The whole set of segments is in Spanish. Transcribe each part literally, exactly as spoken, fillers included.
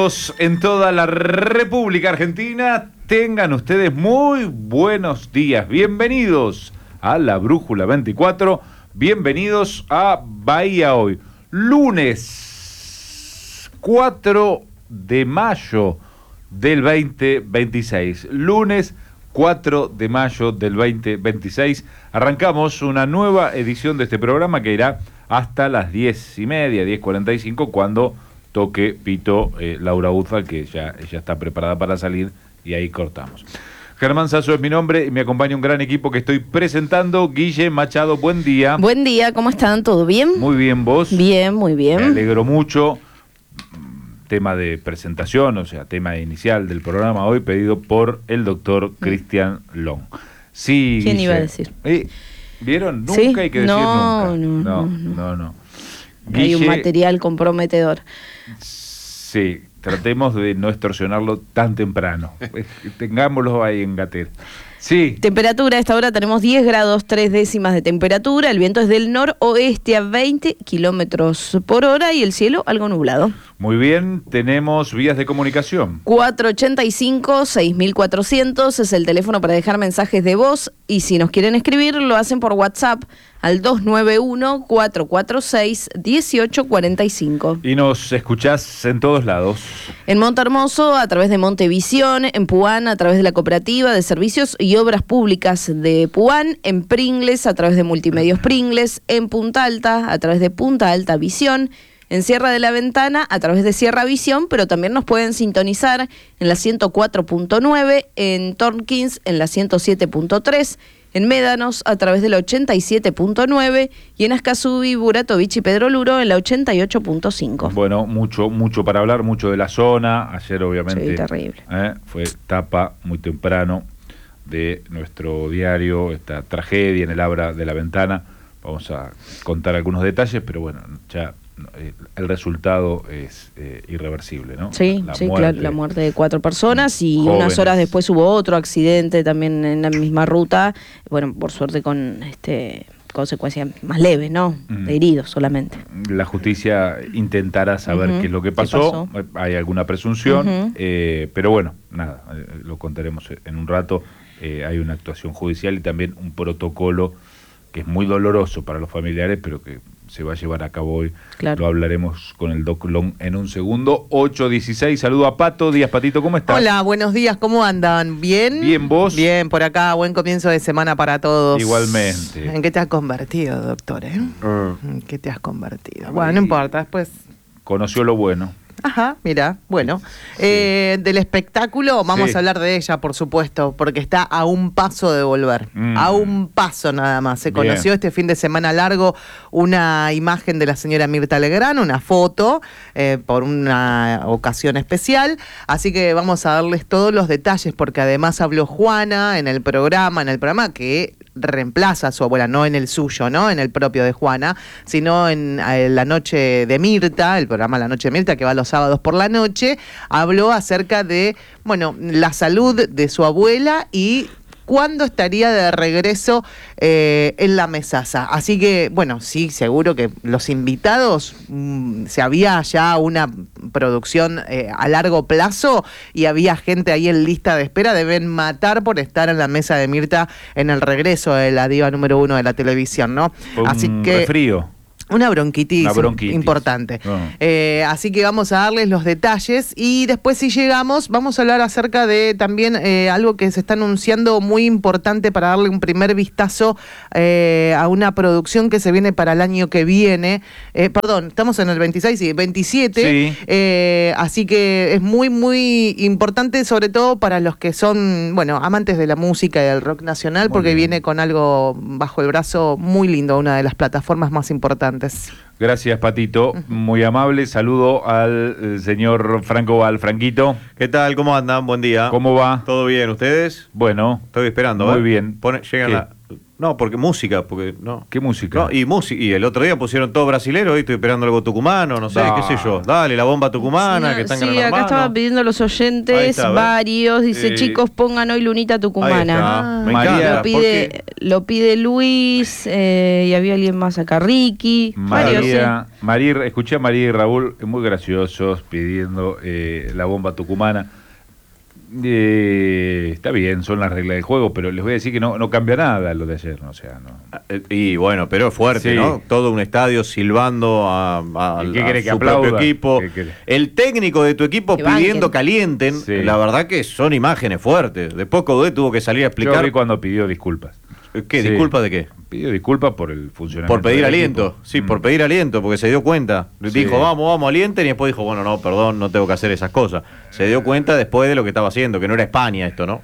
En toda la República Argentina, tengan ustedes muy buenos días. Bienvenidos a la Brújula veinticuatro, bienvenidos a Bahía Hoy. Lunes cuatro de mayo del veinte veintiséis. Lunes cuatro de mayo del veinte veintiséis. Arrancamos una nueva edición de este programa que irá hasta las diez y media, diez cuarenta y cinco, cuando toque pito eh, Laura Uza, que ya, ya está preparada para salir, y ahí cortamos. Germán Sasso es mi nombre y me acompaña un gran equipo que estoy presentando. Guille Machado, buen día. Buen día, ¿cómo están? ¿Todo bien? Muy bien, ¿vos? Bien, muy bien. Me alegro mucho. Tema de presentación, o sea, tema inicial del programa hoy, pedido por el doctor Cristian Long. Sí, ¿quién Guille. iba a decir? Eh, ¿Vieron? Nunca ¿Sí? hay que decir no, nunca. No, No, no, no, no. Hay un Guille, material comprometedor. sí, tratemos de no extorsionarlo tan temprano. Tengámoslo ahí en gatera. Sí. Temperatura, a esta hora tenemos diez grados tres décimas de temperatura, el viento es del noroeste a veinte kilómetros por hora y el cielo algo nublado. Muy bien, tenemos vías de comunicación. cuatro ochenta y cinco, seis mil cuatrocientos es el teléfono para dejar mensajes de voz, y si nos quieren escribir lo hacen por WhatsApp al dos nueve uno, cuatro cuatro seis, uno ocho cuatro cinco. Y nos escuchás en todos lados. En Monte Hermoso, a través de Montevisión, en Puan, a través de la Cooperativa de Servicios y Obras Públicas de Puan, en Pringles, a través de Multimedios Pringles, en Punta Alta, a través de Punta Alta Visión, en Sierra de la Ventana, a través de Sierra Visión, pero también nos pueden sintonizar en la ciento cuatro punto nueve, en Tornkins, en la ciento siete punto tres, en Médanos, a través de la ochenta y siete punto nueve, y en Ascasubi, Buratovich y Pedro Luro, en la ochenta y ocho punto cinco. Bueno, mucho, mucho para hablar, mucho de la zona. Ayer, obviamente, Sí, terrible. eh, fue tapa muy temprano de nuestro diario, esta tragedia en el Abra de la Ventana. Vamos a contar algunos detalles, pero bueno, ya eh, el resultado es eh, irreversible, ¿no? Sí, la sí, muerte, claro, la muerte de cuatro personas, y jóvenes. unas horas después hubo otro accidente también en la misma ruta, bueno, por suerte con este consecuencias más leves, ¿no? Mm. De heridos solamente. La justicia intentará saber Uh-huh. qué es lo que ¿Qué pasó. pasó? Hay alguna presunción, Uh-huh. eh, pero bueno, nada, eh, lo contaremos en un rato. Eh, hay una actuación judicial y también un protocolo que es muy doloroso para los familiares, pero que se va a llevar a cabo hoy. Claro. Lo hablaremos con el Doc Long en un segundo. ocho dieciséis, saludo a Pato Díaz. Patito, ¿cómo estás? Hola, buenos días, ¿cómo andan? ¿Bien? Bien, ¿vos? Bien, por acá, buen comienzo de semana para todos. Igualmente. ¿En qué te has convertido, doctor? Eh? Uh, ¿En qué te has convertido? Ay. Bueno, no importa, después... conoció lo bueno. Ajá, mira, bueno. Sí. Eh, del espectáculo vamos Sí. a hablar de ella, por supuesto, porque está a un paso de volver. Mm. A un paso nada más. Se Bien. conoció este fin de semana largo una imagen de la señora Mirta Legrand, una foto, eh, por una ocasión especial. Así que vamos a darles todos los detalles, porque además habló Juana en el programa, en el programa que reemplaza a su abuela, no en el suyo, ¿no? En el propio de Juana, sino en eh, La Noche de Mirta, el programa La Noche de Mirta, que va los sábados por la noche. Habló acerca de, bueno, la salud de su abuela y cuándo estaría de regreso eh, en la mesaza. Así que, bueno, sí, seguro que los invitados, mmm, se había ya una producción eh, a largo plazo y había gente ahí en lista de espera, deben matar por estar en la mesa de Mirta en el regreso de la diva número uno de la televisión, ¿no? Fue Así un que resfrío. Una bronquitis, Una bronquitis. importante. Oh. Eh, así que vamos a darles los detalles y después, si llegamos, vamos a hablar acerca de también eh, algo que se está anunciando muy importante para darle un primer vistazo eh, a una producción que se viene para el año que viene. Eh, perdón, estamos en el veintiséis y veintisiete. Sí. Eh, así que es muy, muy importante, sobre todo para los que son, bueno, amantes de la música y del rock nacional, Muy porque bien. viene con algo bajo el brazo muy lindo, una de las plataformas más importantes. Gracias, Patito. Muy amable. Saludo al eh, señor Franco Val. Franquito, ¿Qué tal? ¿Cómo andan? Buen día. ¿cómo va? ¿Todo bien? ¿Ustedes? Bueno, Estoy esperando. muy ¿eh? bien. Pone- llegan ¿Qué? la- No, porque música, porque no. ¿Qué música? No, y música, y el otro día pusieron todo brasilero, hoy estoy esperando algo tucumano, no sé, No. qué sé yo. Dale, la bomba tucumana, Sí, que están sí, Gran acá Hermano. estaba pidiendo los Ahí oyentes está, a ver. varios. Dice, Eh, chicos, pongan hoy Lunita Ahí Tucumana. está, me María, encanta. Lo pide, lo pide Luis, eh, y había alguien más acá, Ricky. Varios, sí. María, María, escuché a María y Raúl muy graciosos pidiendo eh, la bomba tucumana. Eh, está bien, son las reglas del juego, pero les voy a decir que no, no cambia nada lo de ayer, ¿no? O sea, no. Eh, Y bueno, pero es fuerte, Sí. ¿no? Todo un estadio silbando a, a- ¿Y qué a querés, que su aplauda? propio equipo. ¿Qué querés? El técnico de tu equipo Que pidiendo banquen. calienten, Sí. la verdad que son imágenes fuertes. Después Coudet tuvo que salir a Yo explicar. vi cuando pidió disculpas. ¿Qué? Sí. ¿Disculpa de qué? Pidió disculpas por el funcionamiento. Por pedir del aliento, equipo. sí, Mm. por pedir aliento, porque se dio cuenta. Sí. Dijo, vamos, vamos, alienten, y después dijo, bueno, no, perdón, no tengo que hacer esas cosas. Se dio cuenta después de lo que estaba haciendo, que no era España esto, ¿no?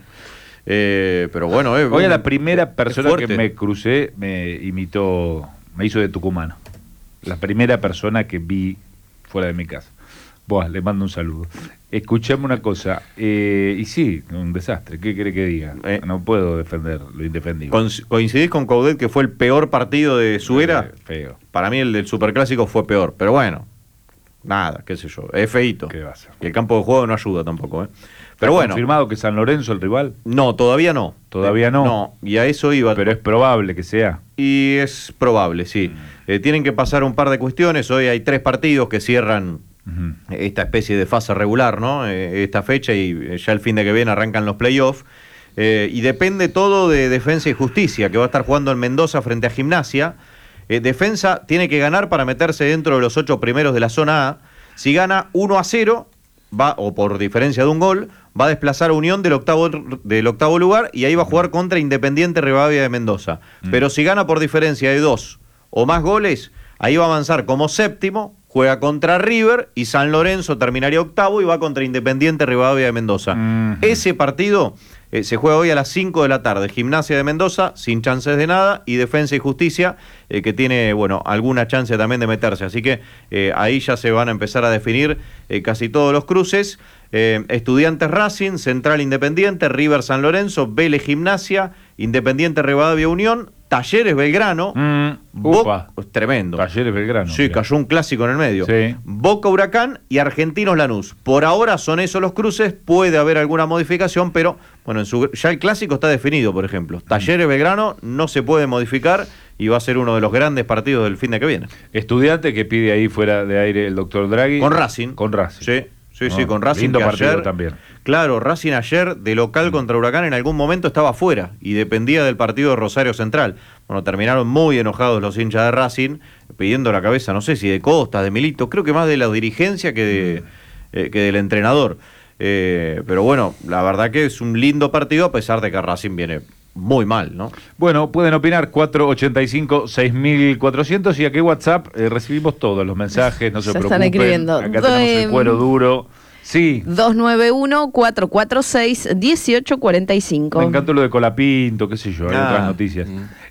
Eh, pero bueno, eh, Hoy a un- la primera es persona fuerte. que me crucé me imitó, me hizo de tucumano. La primera persona que vi fuera de mi casa. Buah, le mando un saludo. Escuchame una cosa, eh, y sí, un desastre, ¿qué quiere que diga? Eh. No puedo defender lo indefendible. Con- ¿Coincidís con Coudet que fue el peor partido de su era? Eh, Feo. Para mí el del Superclásico fue peor, pero bueno, nada, qué sé yo, es feíto. ¿Qué va a ser? Y el campo de juego no ayuda tampoco, ¿eh? Pero bueno, ¿Confirmado que San Lorenzo el rival? no, todavía no. Todavía no. No, y a eso iba. Pero es probable que sea. Y es probable, sí. Eh, tienen que pasar un par de cuestiones. Hoy hay tres partidos que cierran Ujú. esta especie de fase regular, ¿no? Eh, esta fecha y eh, ya el fin de que viene arrancan los playoffs. Eh, y depende todo de Defensa y Justicia, que va a estar jugando en Mendoza frente a Gimnasia. Eh, Defensa tiene que ganar para meterse dentro de los ocho primeros de la zona A. Si gana uno a cero, va, o por diferencia de un gol, va a desplazar a Unión del octavo, del octavo lugar y ahí va a jugar contra Independiente Rivadavia de Mendoza. Mm. Pero si gana por diferencia de dos o más goles, ahí va a avanzar como séptimo, juega contra River y San Lorenzo terminaría octavo y va contra Independiente Rivadavia de Mendoza. Ujú. Ese partido eh, se juega hoy a las cinco de la tarde. Gimnasia de Mendoza, sin chances de nada, y Defensa y Justicia, eh, que tiene, bueno, alguna chance también de meterse. Así que eh, ahí ya se van a empezar a definir eh, casi todos los cruces. Eh, Estudiantes Racing, Central Independiente, River San Lorenzo, Vélez Gimnasia, Independiente Rivadavia Unión, Talleres Belgrano. Mm, Bo- upa. Tremendo. Talleres Belgrano. Sí, mirá. cayó un clásico en el medio. Sí. Boca Huracán y Argentinos Lanús. Por ahora son esos los cruces, puede haber alguna modificación, pero bueno, en su, ya el clásico está definido, por ejemplo. Talleres Belgrano no se puede modificar y va a ser uno de los grandes partidos del fin de que viene. Estudiante que pide ahí fuera de aire el doctor Draghi. Con Racing. Con Racing. Sí, sí, sí, No, con Racing. lindo que partido ayer- también. Claro, Racing ayer de local contra Huracán en algún momento estaba fuera y dependía del partido de Rosario Central. Bueno, terminaron muy enojados los hinchas de Racing, pidiendo la cabeza, no sé si de Costa, de Milito, creo que más de la dirigencia que, de, eh, que del entrenador. Eh, pero bueno, la verdad que es un lindo partido a pesar de que Racing viene muy mal, ¿no? Bueno, pueden opinar cuatro ochenta y cinco, seis mil cuatrocientos y aquí WhatsApp eh, recibimos todos los mensajes, no se, Se preocupen. están escribiendo. Acá tenemos el Em, cuero duro. Sí, dos nueve uno, cuatro cuatro seis, uno ocho cuatro cinco. me encantó lo de Colapinto, qué sé yo, hay Ah. otras noticias.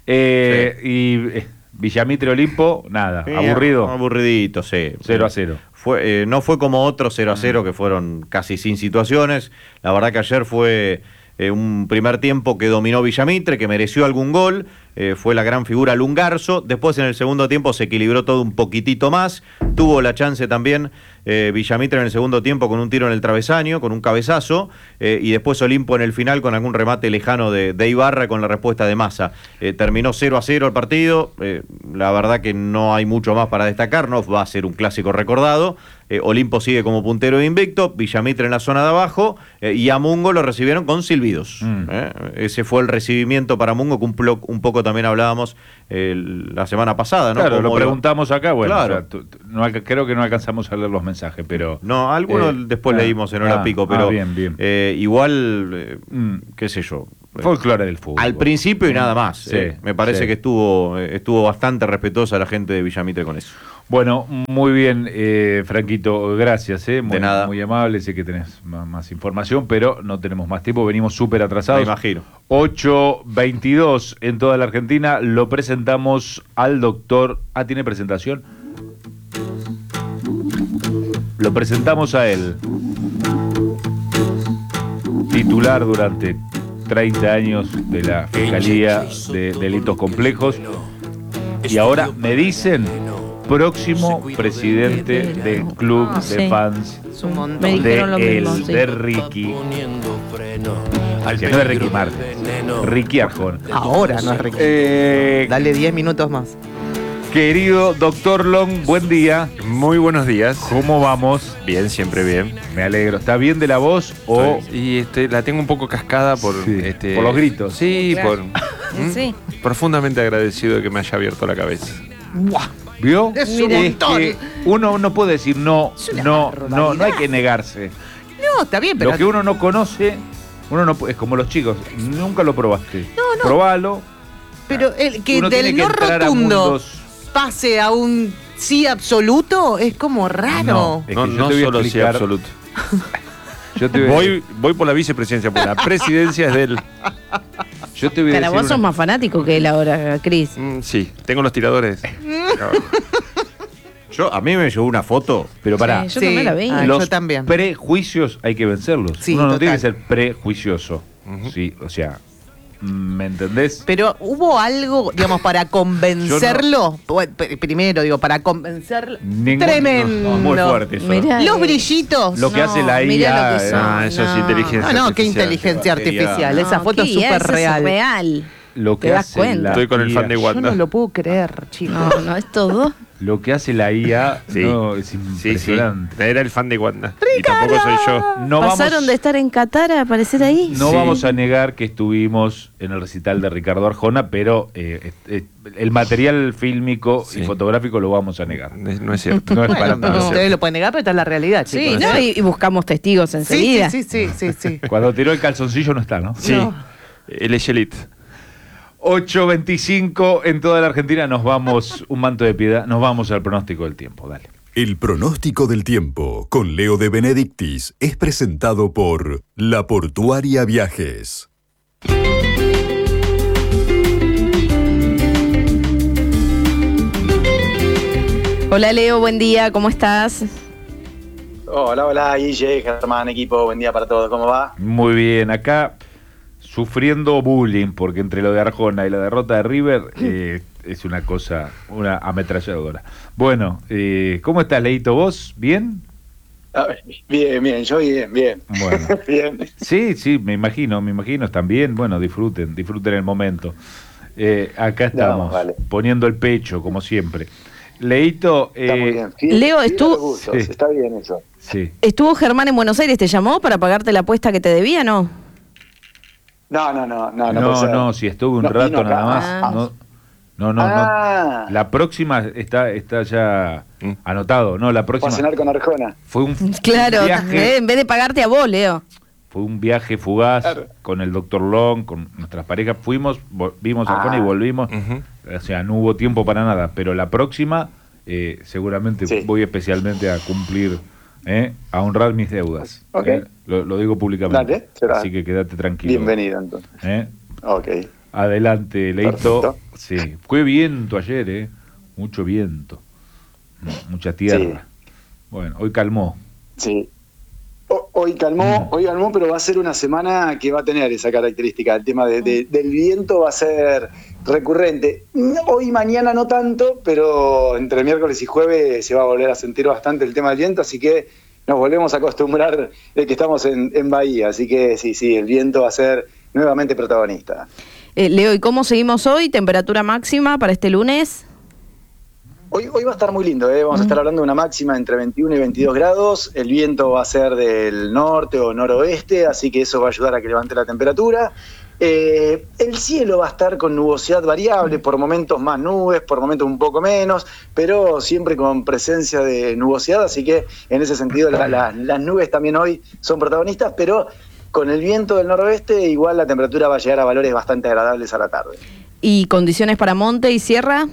Eh, Y eh, Villamitre Olimpo, nada, Sí, aburrido, Aburridito, sí. cero a cero. Fue, eh, no fue como otros cero a cero que fueron casi sin situaciones. La verdad que ayer fue eh, un primer tiempo que dominó Villamitre, que mereció algún gol. Eh, fue la gran figura Lungarzo. Después en el segundo tiempo se equilibró todo un poquitito más. Tuvo la chance también eh, Villamitre en el segundo tiempo con un tiro en el travesaño, con un cabezazo. Eh, y después Olimpo en el final con algún remate lejano de, de Ibarra con la respuesta de Massa. Eh, terminó cero a cero el partido. Eh, la verdad que no hay mucho más para destacar. No va a ser un clásico recordado. Eh, Olimpo sigue como puntero de invicto. Villamitre en la zona de abajo. Eh, y a Mungo lo recibieron con silbidos. Mm. Eh, ese fue el recibimiento para Mungo, que un, plo- un poco también hablábamos eh, la semana pasada, ¿no? Claro, lo Cómo preguntamos acá, bueno, Claro. o sea, tu- tu- no alca- creo que no alcanzamos a leer los mensajes, pero... No, algunos Eh, después ah, leímos en hora ah, pico, ah, pero bien, bien. eh, igual, eh, Mm. qué sé yo. eh, Folclore del fútbol. Al principio y nada más. Sí, eh, me parece sí. que estuvo eh, estuvo bastante respetuosa la gente de Villamitre con eso. Bueno, muy bien, eh, Franquito, gracias, eh, muy, De nada. muy amable, sé que tenés más, más información, pero no tenemos más tiempo, venimos súper atrasados. Me imagino. ocho veintidós en toda la Argentina, lo presentamos al doctor... Ah, ¿tiene presentación? Lo presentamos a él. Titular durante treinta años de la Fiscalía de Delitos Complejos. Y ahora me dicen, próximo presidente del club Ah, de sí. fans Es un montón. de Me dijeron lo él, mismo, sí. de Ricky. Que no es Ricky Martin, Ricky Arjona. Ahora no es Ricky. Eh, Dale diez minutos más. querido doctor Long, buen día. Muy buenos días. ¿Cómo vamos? Bien, siempre bien. Me alegro. ¿Está bien de la voz o Y este, la tengo un poco cascada por, Sí, este, por los gritos? Sí, Claro. por ¿Mm? Sí. profundamente agradecido de que me haya abierto la cabeza. vio? Es un Es montón. que uno no puede decir no, Es una no, no, no hay barbaridad. que negarse. No, está bien, pero Lo que uno no conoce, uno no pu- es como los chicos, nunca lo probaste. No, no. Probalo. pero el que Uno tiene del que no entrar a rotundo mundos. pase a un sí absoluto es como raro. No. Es que No, yo no te voy a solo sí explicar- absoluto. Yo te voy, a- Voy, voy por la vicepresidencia, porque la presidencia es del... yo te voy a Pero decir vos una- sos más fanático que él ahora, Cris. Mm, sí, tengo los tiradores. Yo, a mí me llegó una foto. Pero pará, Sí, yo también la vi. ah, los yo también. prejuicios hay que vencerlos. Sí, uno no total. tiene que ser prejuicioso. Ujú. Sí, o sea, ¿me entendés? Pero hubo algo, digamos, para convencerlo. Bueno, p- primero, digo, para convencerlo. Ningún- Tremendo. No, muy fuerte eso. Mirá Los que- brillitos. Lo que hace la mirá I A, lo que eh. son, Ah, eso es inteligencia. No, no, qué artificial. inteligencia Batería. artificial. Esa No, foto es ¿qué? súper Eso real. Es real. Lo que ¿Te das hace cuenta? la Estoy con el I A fan de Yo Wanda. no lo puedo creer, chicos. No, no, es todo. Lo que hace la I A Sí. no, es Sí, sí. impresionante. Era el fan de Wanda. Y tampoco soy yo. No Pasaron vamos, de estar en Qatar a aparecer ahí. no Sí. vamos a negar que estuvimos en el recital de Ricardo Arjona, pero eh, eh, el material fílmico Sí. y fotográfico lo vamos a negar. Es- No es cierto. No es Bueno, para pero tanto. ustedes lo pueden negar, pero esta es la realidad, Sí, chicos. ¿no? y, y buscamos testigos sí, enseguida. sí, sí, sí, sí, sí. Cuando tiró el calzoncillo no está, ¿no? Sí. No. El Echelit. ocho veinticinco en toda la Argentina, nos vamos, un manto de piedad, nos vamos al pronóstico del tiempo, dale. El pronóstico del tiempo con Leo de Benedictis es presentado por La Portuaria Viajes. Hola Leo, buen día, ¿cómo estás? Hola, hola, Guille, Germán, equipo, buen día para todos, ¿cómo va? Muy bien, acá sufriendo bullying, porque entre lo de Arjona y la derrota de River eh, es una cosa, una ametralladora. Bueno, eh, ¿cómo estás, Leito? ¿Vos? ¿Bien? A ver, bien, bien, yo bien, bien. Bueno. Bien. Sí, sí, me imagino, me imagino, están bien. Bueno, disfruten, disfruten el momento. Eh, acá estamos, No, vale. poniendo el pecho, como siempre. Leito, Está muy eh, bien. Fiel- Leo, fiel a estuvo- los gustos, Sí. Está bien eso. sí. ¿Estuvo Germán en Buenos Aires? ¿Te llamó para pagarte la apuesta que te debía, no? No, no, no, no, no. No, puede no, ser. si estuve un No, rato vino acá. nada más. Ah. No, no, no, Ah, no. La próxima está, está ya Mm. anotado, ¿no? La para próxima cenar con Arjona. fue un Claro, viaje, eh, en vez de pagarte a vos, Leo. fue un viaje fugaz Claro. con el doctor Long, con nuestras parejas. Fuimos, vo- vimos a Arjona Ah. y volvimos. Ujú. O sea, no hubo tiempo para nada. Pero la próxima, eh, seguramente Sí. voy especialmente a cumplir, eh, a honrar mis deudas. Ok. eh. Lo, lo digo públicamente. Dale, será. Así que quédate tranquilo. Bienvenido, entonces. ¿eh? Ok. Adelante, Leito. Perfecto. Sí, fue viento ayer, ¿eh? Mucho viento. M- Mucha tierra. Bueno, hoy calmó. Sí. O- Hoy calmó, Mm. hoy calmó, pero va a ser una semana que va a tener esa característica. El tema de- de- del viento va a ser recurrente. No, hoy y mañana no tanto, pero entre miércoles y jueves se va a volver a sentir bastante el tema del viento, así que nos volvemos a acostumbrar de que estamos en, en Bahía. Así que sí, sí, el viento va a ser nuevamente protagonista. Eh, Leo, ¿y cómo seguimos hoy? ¿Temperatura máxima para este lunes? Hoy, hoy va a estar muy lindo, ¿eh? Vamos a estar hablando de una máxima entre veintiuno y veintidós grados, el viento va a ser del norte o noroeste, así que eso va a ayudar a que levante la temperatura. Eh, el cielo va a estar con nubosidad variable, por momentos más nubes, por momentos un poco menos, pero siempre con presencia de nubosidad, así que en ese sentido la- la- las nubes también hoy son protagonistas, pero con el viento del noroeste igual la temperatura va a llegar a valores bastante agradables a la tarde. ¿Y condiciones para monte y sierra?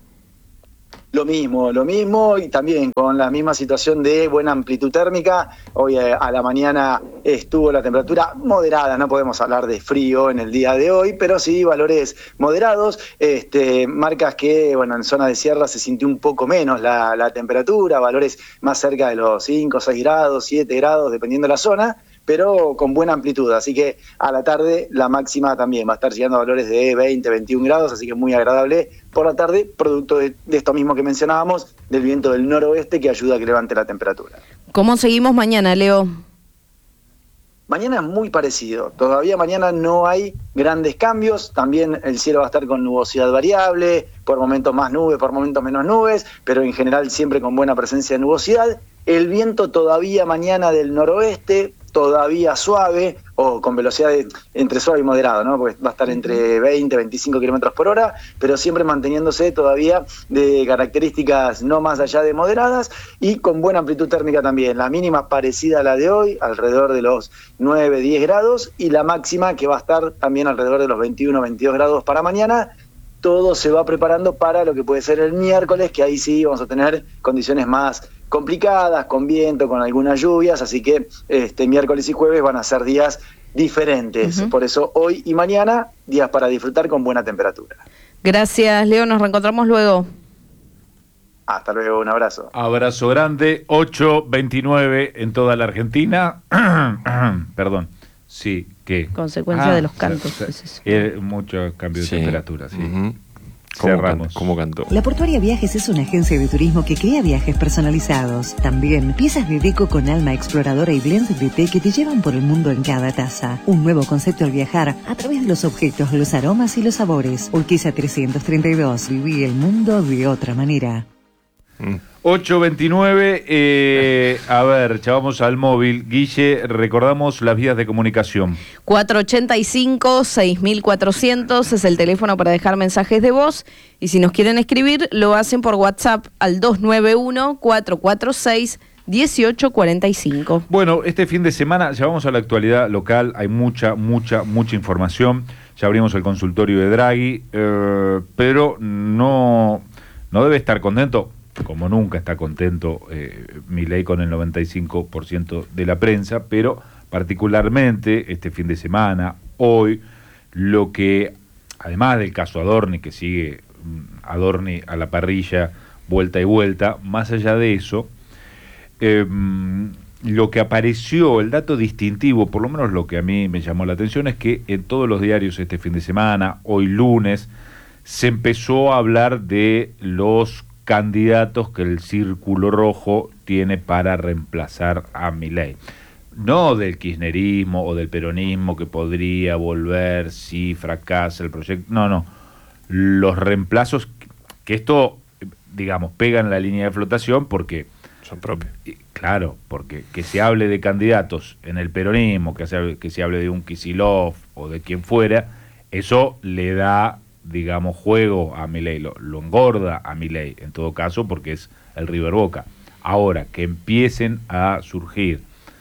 Lo mismo, lo mismo y también con la misma situación de buena amplitud térmica. Hoy eh, a la mañana estuvo la temperatura moderada, no podemos hablar de frío en el día de hoy, pero sí valores moderados, este, marcas que, bueno, en zona de sierra se sintió un poco menos la, la temperatura, valores más cerca de los cinco, seis grados, siete grados, dependiendo de la zona, pero con buena amplitud. Así que a la tarde la máxima también va a estar llegando a valores de veinte, veintiún grados, así que muy agradable por la tarde, producto de, de esto mismo que mencionábamos, del viento del noroeste que ayuda a que levante la temperatura. ¿Cómo seguimos mañana, Leo? Mañana es muy parecido, todavía mañana no hay grandes cambios, también el cielo va a estar con nubosidad variable, por momentos más nubes, por momentos menos nubes, pero en general siempre con buena presencia de nubosidad. El viento todavía mañana del noroeste, todavía suave, o con velocidad de, entre suave y moderado, ¿no? Porque va a estar entre veinte, veinticinco kilómetros por hora, pero siempre manteniéndose todavía de características no más allá de moderadas y con buena amplitud térmica también. La mínima parecida a la de hoy, alrededor de los nueve, diez grados, y la máxima que va a estar también alrededor de los veintiuno, veintidós grados para mañana. Todo se va preparando para lo que puede ser el miércoles, que ahí sí vamos a tener condiciones más complicadas, con viento, con algunas lluvias, así que este miércoles y jueves van a ser días diferentes. Uh-huh. Por eso hoy y mañana, días para disfrutar con buena temperatura. Gracias, Leo, nos reencontramos luego. Hasta luego, un abrazo. Abrazo grande, ocho veintinueve en toda la Argentina. Perdón, sí, ¿qué? Consecuencia ah, de los cantos. O sea, es eso. Eh, mucho cambio de sí. temperatura, sí. Uh-huh. ¿Cómo, can, ¿Cómo cantó? La Portuaria Viajes es una agencia de turismo que crea viajes personalizados. También piezas de deco con alma exploradora y blends de té que te llevan por el mundo en cada taza. Un nuevo concepto al viajar a través de los objetos, los aromas y los sabores. Urquiza trescientos treinta y dos. Viví el mundo de otra manera. Mm. ocho veintinueve, eh, a ver, chavamos al móvil. Guille, recordamos las vías de comunicación. cuatro ochenta y cinco, seis mil cuatrocientos es el teléfono para dejar mensajes de voz. Y si nos quieren escribir, lo hacen por WhatsApp al dos nueve uno, cuatro cuatro seis, uno ocho cuatro cinco. Bueno, este fin de semana, ya vamos a la actualidad local. Hay mucha, mucha, mucha información. Ya abrimos el consultorio de Draghi, eh, pero no, no debe estar contento, como nunca está contento eh, Milei con el noventa y cinco por ciento de la prensa, pero particularmente este fin de semana, hoy, lo que, además del caso Adorni, que sigue Adorni a la parrilla, vuelta y vuelta, más allá de eso, eh, lo que apareció, el dato distintivo, por lo menos lo que a mí me llamó la atención, es que en todos los diarios este fin de semana, hoy lunes, se empezó a hablar de los candidatos que el Círculo Rojo tiene para reemplazar a Milei. No del kirchnerismo o del peronismo que podría volver si fracasa el proyecto. No, no. Los reemplazos, que esto, digamos, pega en la línea de flotación porque... Son propios. Claro, porque que se hable de candidatos en el peronismo, que se, que se hable de un Kicillof o de quien fuera, eso le da, digamos, juego a Milei, lo, lo engorda a Milei, en todo caso, porque es el River Boca. Ahora, que empiecen a surgir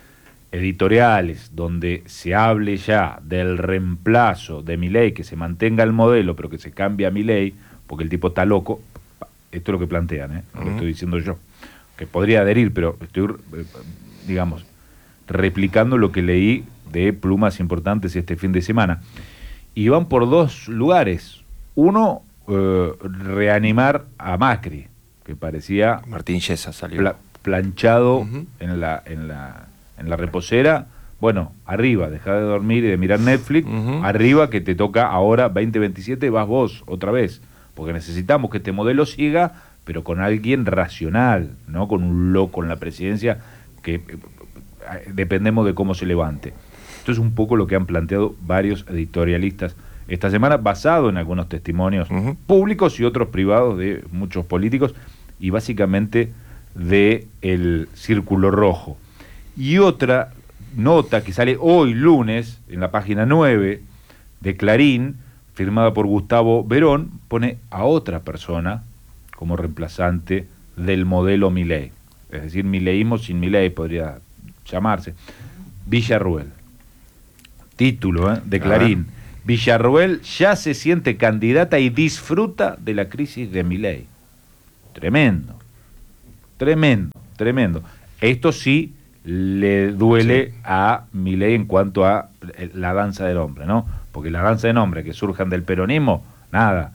editoriales donde se hable ya del reemplazo de Milei, que se mantenga el modelo, pero que se cambie a Milei, porque el tipo está loco, esto es lo que plantean, ¿eh? No uh-huh. Lo estoy diciendo yo, que podría adherir, pero estoy, digamos, replicando lo que leí de plumas importantes este fin de semana. Y van por dos lugares. Uno, eh, reanimar a Macri, que parecía Martín Yesa salió pla- planchado uh-huh. en la en la en la reposera. Bueno, arriba, deja de dormir y de mirar Netflix. Uh-huh. Arriba, que te toca ahora veinte veintisiete, vas vos otra vez, porque necesitamos que este modelo siga, pero con alguien racional, no con un loco en la presidencia que eh, dependemos de cómo se levante. Esto es un poco lo que han planteado varios editorialistas esta semana, basado en algunos testimonios uh-huh. públicos y otros privados de muchos políticos, y básicamente de el Círculo Rojo. Y otra nota que sale hoy lunes en la página nueve de Clarín, firmada por Gustavo Verón, pone a otra persona como reemplazante del modelo Milei. Es decir, mileísmo sin Milei podría llamarse. Villarruel. Título ¿eh? de Clarín. Ah. Villarruel ya se siente candidata y disfruta de la crisis de Milei. Tremendo. Tremendo, tremendo. Esto sí le duele sí. a Milei en cuanto a la danza del hombre, ¿no? Porque la danza del hombre que surjan del peronismo, nada.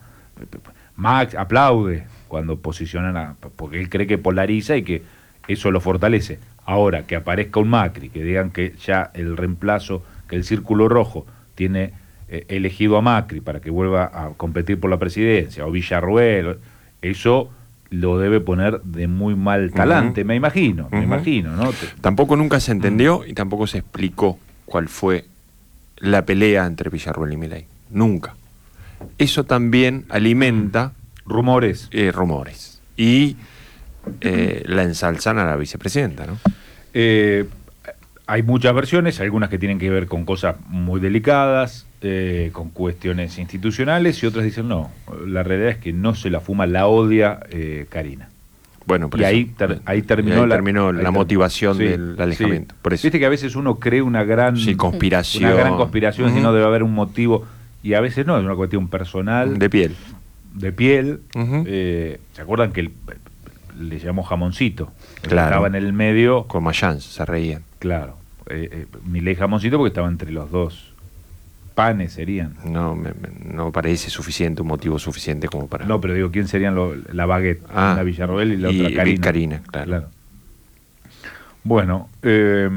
Max aplaude cuando posicionan a, porque él cree que polariza y que eso lo fortalece. Ahora, que aparezca un Macri, que digan que ya el reemplazo, que el Círculo Rojo tiene eh, elegido a Macri para que vuelva a competir por la presidencia, o Villarruel, eso lo debe poner de muy mal talante, uh-huh. me imagino, uh-huh. me imagino, ¿no? Tampoco nunca se entendió y tampoco se explicó cuál fue la pelea entre Villarruel y Milei. Nunca. Eso también alimenta... Rumores. Eh, rumores. Y eh, la ensalzan a la vicepresidenta, ¿no? Eh, hay muchas versiones, algunas que tienen que ver con cosas muy delicadas, eh, con cuestiones institucionales, y otras dicen no, la realidad es que no se la fuma, la odia eh, Karina. Bueno, por y eso, ahí, ter, ahí terminó, y ahí la, terminó la ahí motivación sí, del alejamiento. Sí. Por eso. Viste que a veces uno cree una gran, sí, conspiración, una gran conspiración, uh-huh. si no debe haber un motivo, y a veces no, es una cuestión personal. De piel. De piel. Uh-huh. eh, ¿Se acuerdan que el, le llamó Jamoncito? Claro. Estaba en el medio. Con Mayans, se reían. Claro. Eh, eh, Milei Jamoncito porque estaba entre los dos. Panes serían. No, me, me, no parece suficiente, un motivo suficiente como para... No, pero digo, ¿quién serían lo, la baguette? Ah, la Villarroel y la y, otra Karina. Karina, claro. claro. Bueno, eh,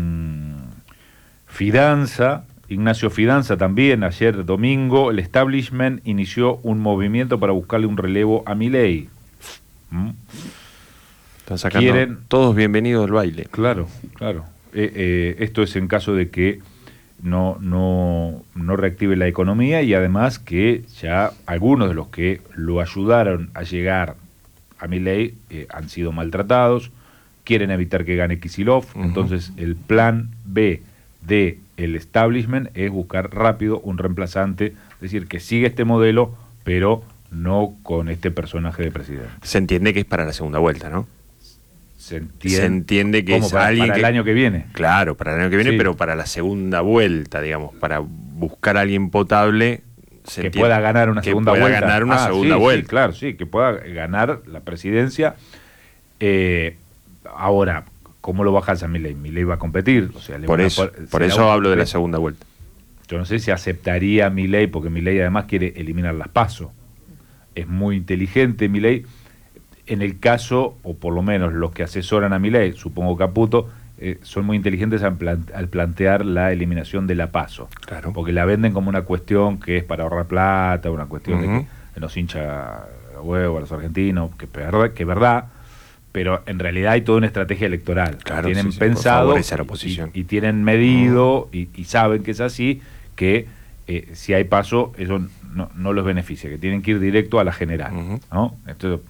Fidanza, Ignacio Fidanza también, ayer domingo, el establishment inició un movimiento para buscarle un relevo a Milei. ¿Mm? Están sacando ¿Quieren? Todos bienvenidos al baile. Claro, claro. Eh, eh, esto es en caso de que no, no, no reactive la economía y además que ya algunos de los que lo ayudaron a llegar a Milei eh, han sido maltratados, quieren evitar que gane Kicillof, uh-huh. entonces el plan B de el establishment es buscar rápido un reemplazante, es decir, que siga este modelo, pero no con este personaje de presidente. Se entiende que es para la segunda vuelta, ¿no? Se entiende, se entiende que es para, alguien para el que, año que viene. Claro, para el año que viene, sí. pero para la segunda vuelta, digamos, para buscar a alguien potable. Se que entiende, pueda ganar una que segunda pueda vuelta. ganar una ah, segunda sí, vuelta. Sí, claro, sí, que pueda ganar la presidencia. Eh, ahora, ¿cómo lo baja a Milei? Milei va a competir. O sea, le por van eso, a, por eso hablo de la segunda vuelta. Yo no sé si aceptaría a Milei, porque Milei además quiere eliminar las PASO. Es muy inteligente Milei. En el caso, o por lo menos los que asesoran a Milei, supongo Caputo, eh, son muy inteligentes al, plan, al plantear la eliminación de la PASO. Claro. Porque la venden como una cuestión que es para ahorrar plata, una cuestión uh-huh. de que nos hincha los huevos a los argentinos, que es que verdad, pero en realidad hay toda una estrategia electoral. Claro, tienen sí, pensado sí, la oposición. Y, y tienen medido uh-huh. y, y saben que es así, que eh, si hay PASO, eso no, no los beneficia, que tienen que ir directo a la general. Uh-huh. ¿no? Entonces,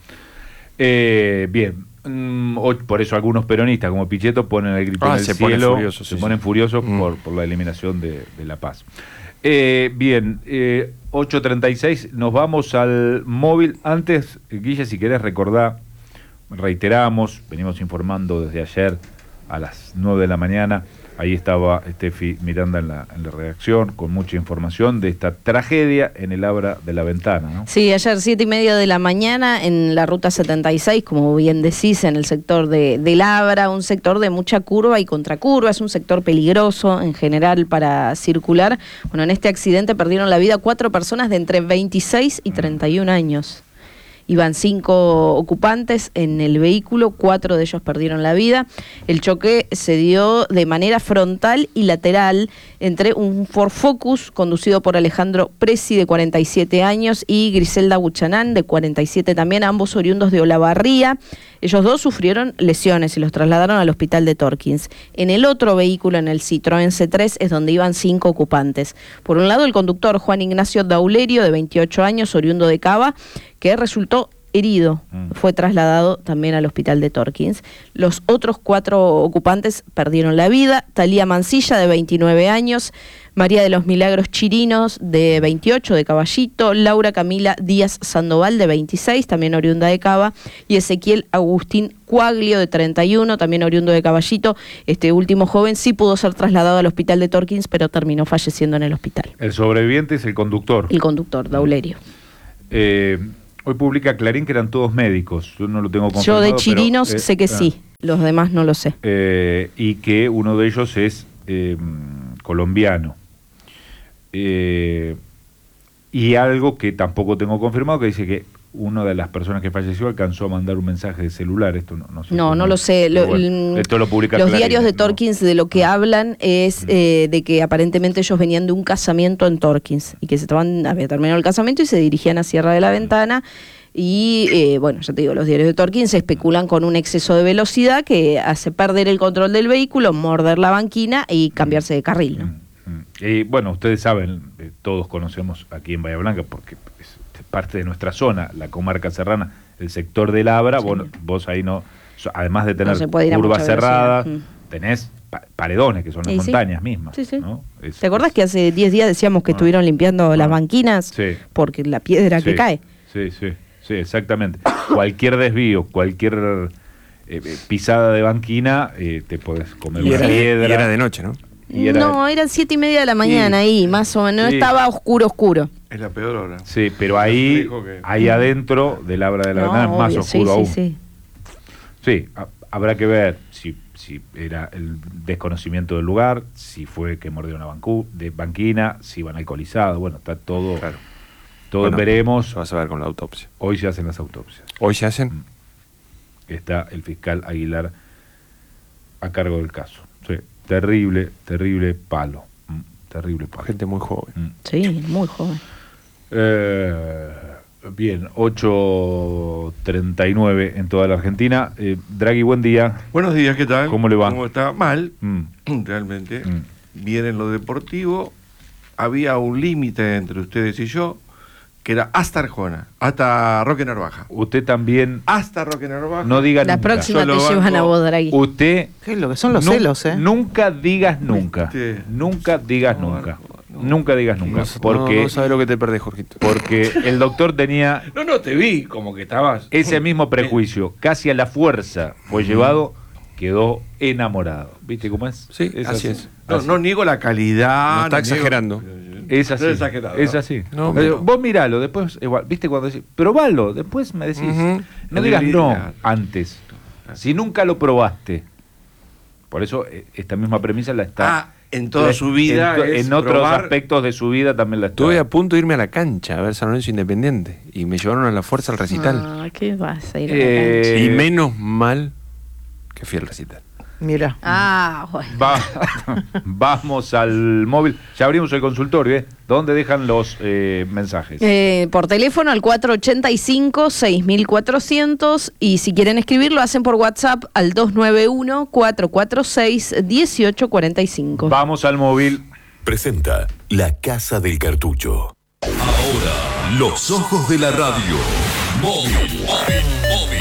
Eh, bien, mm, hoy, por eso algunos peronistas como Pichetto ponen el grito ah, en el se cielo, ponen furiosos, se sí, ponen sí. furiosos mm. por, por la eliminación de, de La Paz. Eh, bien, eh, ocho treinta y seis, nos vamos al móvil. Antes, Guille, si querés recordar, reiteramos, venimos informando desde ayer a las nueve de la mañana. Ahí estaba Estefi Miranda en la, en la redacción con mucha información de esta tragedia en el Abra de la Ventana, ¿no? Sí, ayer siete y media de la mañana en la ruta setenta y seis, como bien decís, en el sector de, del Abra, un sector de mucha curva y contracurva, es un sector peligroso en general para circular. Bueno, en este accidente perdieron la vida cuatro personas de entre veintiséis y treinta y un años. Iban cinco ocupantes en el vehículo, cuatro de ellos perdieron la vida. El choque se dio de manera frontal y lateral entre un Ford Focus conducido por Alejandro Presi, de cuarenta y siete años, y Griselda Buchanán, de cuarenta y siete también, ambos oriundos de Olavarría. Ellos dos sufrieron lesiones y los trasladaron al hospital de Torkins. En el otro vehículo, en el Citroën C tres, es donde iban cinco ocupantes. Por un lado, el conductor Juan Ignacio Daulerio, de veintiocho años, oriundo de Cava, que resultó herido, mm. fue trasladado también al hospital de Torkins. Los otros cuatro ocupantes perdieron la vida: Talía Mancilla, de veintinueve años, María de los Milagros Chirinos, de veintiocho, de Caballito, Laura Camila Díaz Sandoval, de veintiséis, también oriunda de Cava, y Ezequiel Agustín Cuaglio, de treinta y uno, también oriundo de Caballito. Este último joven sí pudo ser trasladado al hospital de Torkins, pero terminó falleciendo en el hospital. El sobreviviente es el conductor. El conductor, Daulerio. Eh... Hoy publica Clarín que eran todos médicos. Yo no lo tengo confirmado. Yo de Chirinos pero, eh, sé que ah, sí, los demás no lo sé. Eh, y que uno de ellos es eh, colombiano. Eh, y algo que tampoco tengo confirmado, que dice que una de las personas que falleció alcanzó a mandar un mensaje de celular. Esto no, no sé. No, cómo, no lo sé. Lo, bueno, esto lo publica los Clarín, diarios de ¿no? Torkins de lo que hablan es eh, de que aparentemente ellos venían de un casamiento en Torkins y que se estaban, había terminado el casamiento y se dirigían a Sierra de la Ventana. Y eh, bueno, ya te digo, los diarios de Torkins se especulan con un exceso de velocidad que hace perder el control del vehículo, morder la banquina y cambiarse de carril, ¿no? Y bueno, ustedes saben, eh, todos conocemos aquí en Bahía Blanca, porque es parte de nuestra zona, la comarca serrana, el sector de Labra, Sí. vos, vos ahí no, además de tener No se puede ir a curvas mucha velocidad. cerradas, Mm. tenés pa- paredones, que son las Y sí. montañas mismas. Sí, sí. ¿no? Es- ¿Te acordás es- que hace diez días decíamos que Ah. estuvieron limpiando Ah. las banquinas? Sí. Porque la piedra que Sí, cae. Sí, sí, sí, exactamente. Cualquier desvío, cualquier eh, eh, pisada de banquina, eh, te podés comer Y una era, piedra. y era de noche, ¿no? y era- No, eran siete y media de la mañana Sí. ahí, más o menos. No Sí. estaba oscuro, oscuro. Es la peor hora. Sí, pero ahí, Reflejo que- ahí adentro del Abra de la No, Ventana es más obvio, oscuro sí, aún. sí, sí. Sí, ha- habrá que ver si, si era el desconocimiento del lugar, si fue que mordió una bancu- de banquina, si iban alcoholizados. Bueno, está todo. Claro. Todo Bueno, veremos. Lo vas a ver con la autopsia. Hoy se hacen las autopsias. Hoy se hacen. Está el fiscal Aguilar a cargo del caso. Sí, terrible, terrible palo. Mm, terrible palo. Gente muy joven. Mm. Sí, muy joven. Eh, bien, ocho treinta y nueve en toda la Argentina. Eh, Draghi, buen día. Buenos días, ¿qué tal? ¿Cómo le va? ¿Cómo está? Mal, Mm, realmente. mm. Bien en lo deportivo. Había un límite entre ustedes y yo, que era hasta Arjona, hasta Roque Narvaja. Usted también Hasta Roque Narvaja. no diga La nunca. próxima Solo te llevan a banco- vos, Draghi. Usted ¿Qué es lo que son los nu- celos, eh? nunca digas nunca. Viste. Nunca digas No, nunca. no. Nunca digas nunca. No, porque, no, no sabes lo que te perdés, Jorgito. porque el doctor tenía No, no, te vi como que estabas. ese mismo prejuicio. Casi a la fuerza fue llevado, quedó enamorado. ¿Viste cómo es? Sí, así es. No, no niego la calidad. No está niego- exagerando. Es así. No es exagerado, es ¿no? así. No, Eh, pero- Vos miralo, después, igual, viste cuando decís, probalo, después me decís. Ujú. No El digas no ideal. antes. Si nunca lo probaste. Por eso eh, esta misma premisa la está. Ah, en toda la- su vida En, to- es en otros probar- aspectos de su vida también la está. Estuve a punto de irme a la cancha a ver San Lorenzo Independiente y me llevaron a la fuerza al recital. Ah, ¿qué vas a ir a la Eh, cancha? Y menos mal que fui al recital. Mira. Ah, bueno. Va- vamos al móvil. Ya abrimos el consultorio, ¿eh? ¿Dónde dejan los eh, mensajes? Eh, por teléfono al cuatro ochenta y cinco, seis mil cuatrocientos y si quieren escribir lo hacen por WhatsApp al dos nueve uno, cuatro cuatro seis, uno ocho cuatro cinco. Vamos al móvil. Presenta La Casa del Cartucho. Ahora, los ojos de la radio. Móvil, móvil, móvil.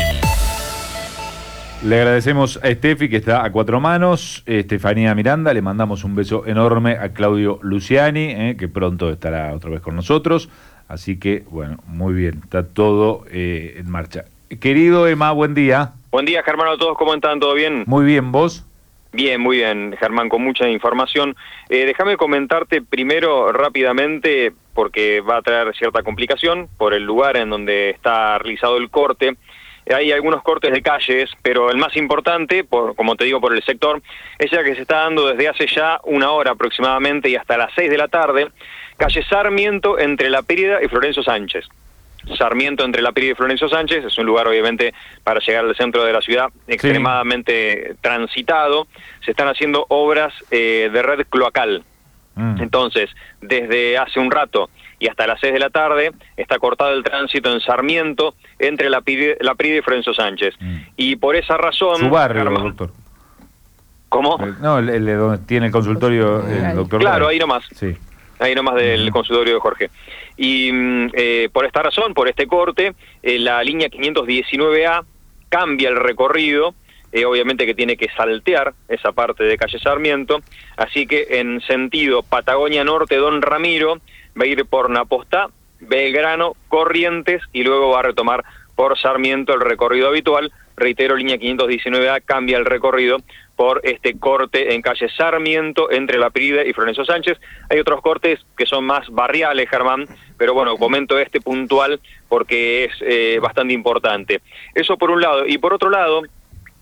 Le agradecemos a Estefi, que está a cuatro manos, Estefanía Miranda, le mandamos un beso enorme a Claudio Luciani, eh, que pronto estará otra vez con nosotros, así que, bueno, muy bien, está todo eh, en marcha. Querido Emma, buen día. Buen día, Germán, a todos, ¿cómo están? ¿Todo bien? Muy bien, ¿vos? Bien, muy bien, Germán, con mucha información. Eh, déjame comentarte primero rápidamente, porque va a traer cierta complicación, por el lugar en donde está realizado el corte. Hay algunos cortes de calles, pero el más importante, por, como te digo, por el sector, es ya que se está dando desde hace ya una hora aproximadamente y hasta las seis de la tarde, calle Sarmiento entre La Pírida y Florencio Sánchez. Sarmiento entre La Pírida y Florencio Sánchez es un lugar obviamente para llegar al centro de la ciudad extremadamente transitado. Se están haciendo obras eh, de red cloacal. Mm. Entonces, desde hace un rato y hasta las seis de la tarde está cortado el tránsito en Sarmiento entre La Pírida, La Pírida y Florencio Sánchez. Mm. Y por esa razón... Su barrio, Germán- doctor. ¿Cómo? Eh, No, el, el de donde tiene el consultorio el doctor. Claro, Ray. ahí nomás. Sí. Ahí nomás del consultorio de Jorge. Y mm, eh, por esta razón, por este corte, eh, la línea quinientos diecinueve A cambia el recorrido, eh, obviamente que tiene que saltear esa parte de calle Sarmiento, así que en sentido Patagonia Norte, Don Ramiro, va a ir por Napostá, Belgrano, Corrientes y luego va a retomar por Sarmiento el recorrido habitual. Reitero, línea quinientos diecinueve A cambia el recorrido por este corte en calle Sarmiento entre La Pírida y Florencio Sánchez. Hay otros cortes que son más barriales, Germán, pero bueno, comento este puntual porque es eh, bastante importante. Eso por un lado. Y por otro lado,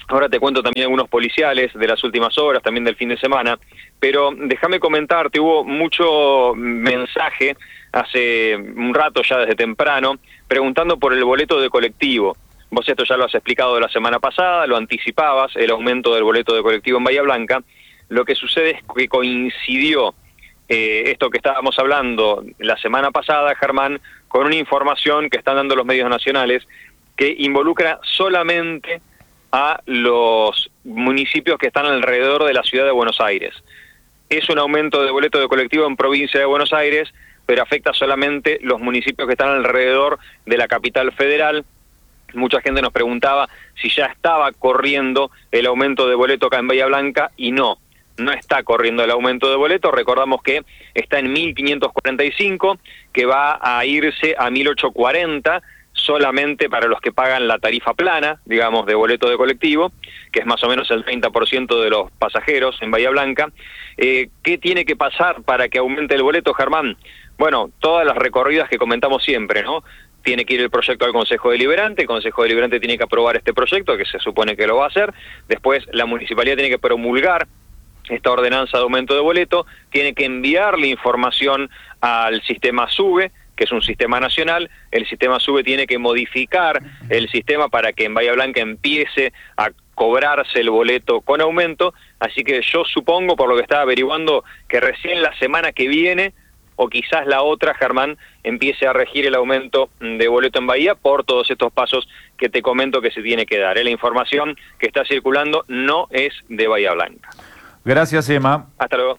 Ahora te cuento también algunos policiales de las últimas horas, también del fin de semana, pero déjame comentarte, hubo mucho mensaje hace un rato ya desde temprano, preguntando por el boleto de colectivo. Vos esto ya lo has explicado la semana pasada, lo anticipabas, el aumento del boleto de colectivo en Bahía Blanca. Lo que sucede es que coincidió eh, esto que estábamos hablando la semana pasada, Germán, con una información que están dando los medios nacionales que involucra solamente a los municipios que están alrededor de la ciudad de Buenos Aires. Es un aumento de boleto de colectivo en provincia de Buenos Aires, pero afecta solamente los municipios que están alrededor de la capital federal. Mucha gente nos preguntaba si ya estaba corriendo el aumento de boleto acá en Bahía Blanca, y no, no está corriendo el aumento de boleto. Recordamos que está en mil quinientos cuarenta y cinco, que va a irse a mil ochocientos cuarenta, solamente para los que pagan la tarifa plana, digamos, de boleto de colectivo, que es más o menos el treinta por ciento de los pasajeros en Bahía Blanca. Eh, ¿Qué tiene que pasar para que aumente el boleto, Germán? Bueno, todas las recorridas que comentamos siempre, ¿no? Tiene que ir el proyecto al Consejo Deliberante, el Consejo Deliberante tiene que aprobar este proyecto, que se supone que lo va a hacer. Después la municipalidad tiene que promulgar esta ordenanza de aumento de boleto, tiene que enviarle información al sistema SUBE, que es un sistema nacional. El sistema SUBE tiene que modificar el sistema para que en Bahía Blanca empiece a cobrarse el boleto con aumento. Así que yo supongo, por lo que estaba averiguando, que recién la semana que viene, o quizás la otra, Germán, empiece a regir el aumento de boleto en Bahía por todos estos pasos que te comento que se tiene que dar. La información que está circulando no es de Bahía Blanca. Gracias, Emma. Hasta luego.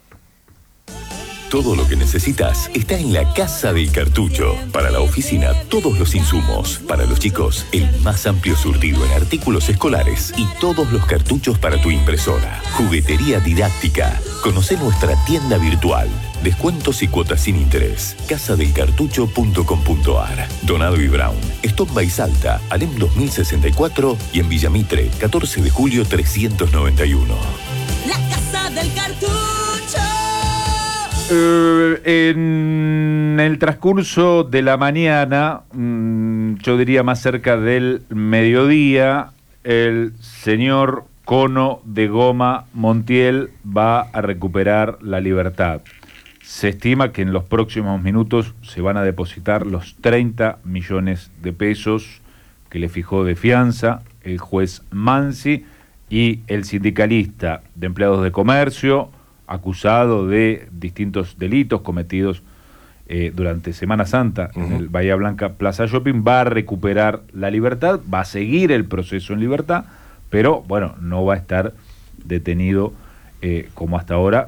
Todo lo que necesitas está en la Casa del Cartucho. Para la oficina, todos los insumos. Para los chicos, el más amplio surtido en artículos escolares y todos los cartuchos para tu impresora. Juguetería didáctica. Conoce nuestra tienda virtual. Descuentos y cuotas sin interés. casa del cartucho punto com punto ar. Donado y Brown. Stop by Salta, Alem dos mil sesenta y cuatro y en Villamitre, catorce de julio trescientos noventa y uno. La Casa del Cartucho. Uh, en el transcurso de la mañana, mmm, yo diría más cerca del mediodía, el señor Cono de Goma Montiel va a recuperar la libertad. Se estima que en los próximos minutos se van a depositar los treinta millones de pesos que le fijó de fianza el juez Mansi, y el sindicalista de empleados de comercio, acusado de distintos delitos cometidos eh, durante Semana Santa uh-huh. en el Bahía Blanca Plaza Shopping, va a recuperar la libertad, va a seguir el proceso en libertad, pero bueno, no va a estar detenido eh, como hasta ahora.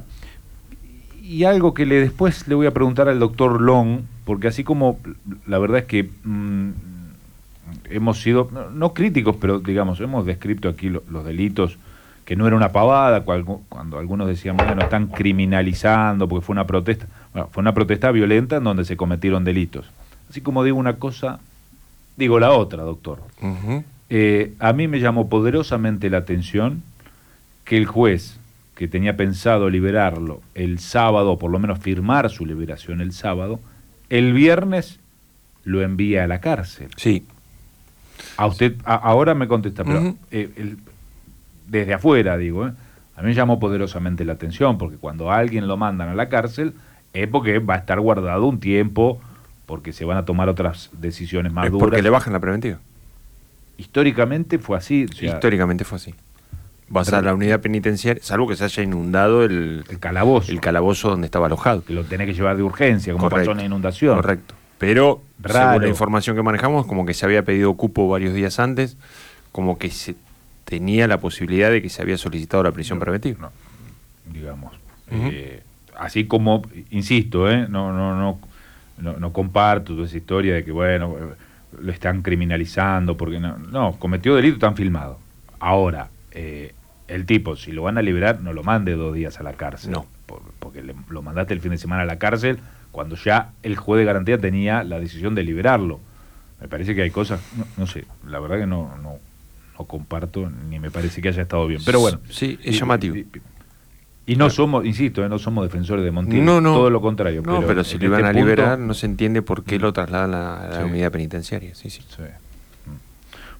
Y algo que le después le voy a preguntar al doctor Long, porque así como la verdad es que mmm, hemos sido, no, no críticos, pero digamos, hemos descrito aquí lo, los delitos, que no era una pavada, cuando, cuando algunos decían, bueno, están criminalizando porque fue una protesta. Bueno, fue una protesta violenta en donde se cometieron delitos. Así como digo una cosa, digo la otra, doctor. Uh-huh. Eh, a mí me llamó poderosamente la atención que el juez, que tenía pensado liberarlo el sábado, o por lo menos firmar su liberación el sábado, el viernes lo envía a la cárcel. Sí. A usted, a, ahora me contesta, pero uh-huh. eh, el, desde afuera, digo, ¿eh? A mí me llamó poderosamente la atención, porque cuando a alguien lo mandan a la cárcel es porque va a estar guardado un tiempo, porque se van a tomar otras decisiones más es duras. Porque le bajan la preventiva. Históricamente fue así. O sea, Históricamente fue así. Vas a la unidad penitenciaria, salvo que se haya inundado el, el calabozo. El calabozo donde estaba alojado. Que lo tenés que llevar de urgencia, como Correcto. pasó en la inundación. Correcto. Pero, Raro. según la información que manejamos, como que se había pedido cupo varios días antes, como que se tenía la posibilidad de que se había solicitado la prisión no, preventiva. No, digamos. Uh-huh. Eh, así como, insisto, ¿eh? no, no, no, no, no comparto toda esa historia de que, bueno, lo están criminalizando, porque no, no cometió delito, están filmados. Ahora, eh, el tipo, si lo van a liberar, no lo mande dos días a la cárcel. No. Por, porque le, lo mandaste el fin de semana a la cárcel, cuando ya el juez de garantía tenía la decisión de liberarlo. Me parece que hay cosas, no, no sé, la verdad que no, no, no comparto, ni me parece que haya estado bien. Pero bueno. Sí, es llamativo. Y, y, y no claro. somos, insisto, eh, no somos defensores de Montiel, no, no, todo lo contrario. No, pero, pero si lo iban este a liberar, punto, no se entiende por qué lo trasladan a la, a la sí. unidad penitenciaria. Sí, sí. sí.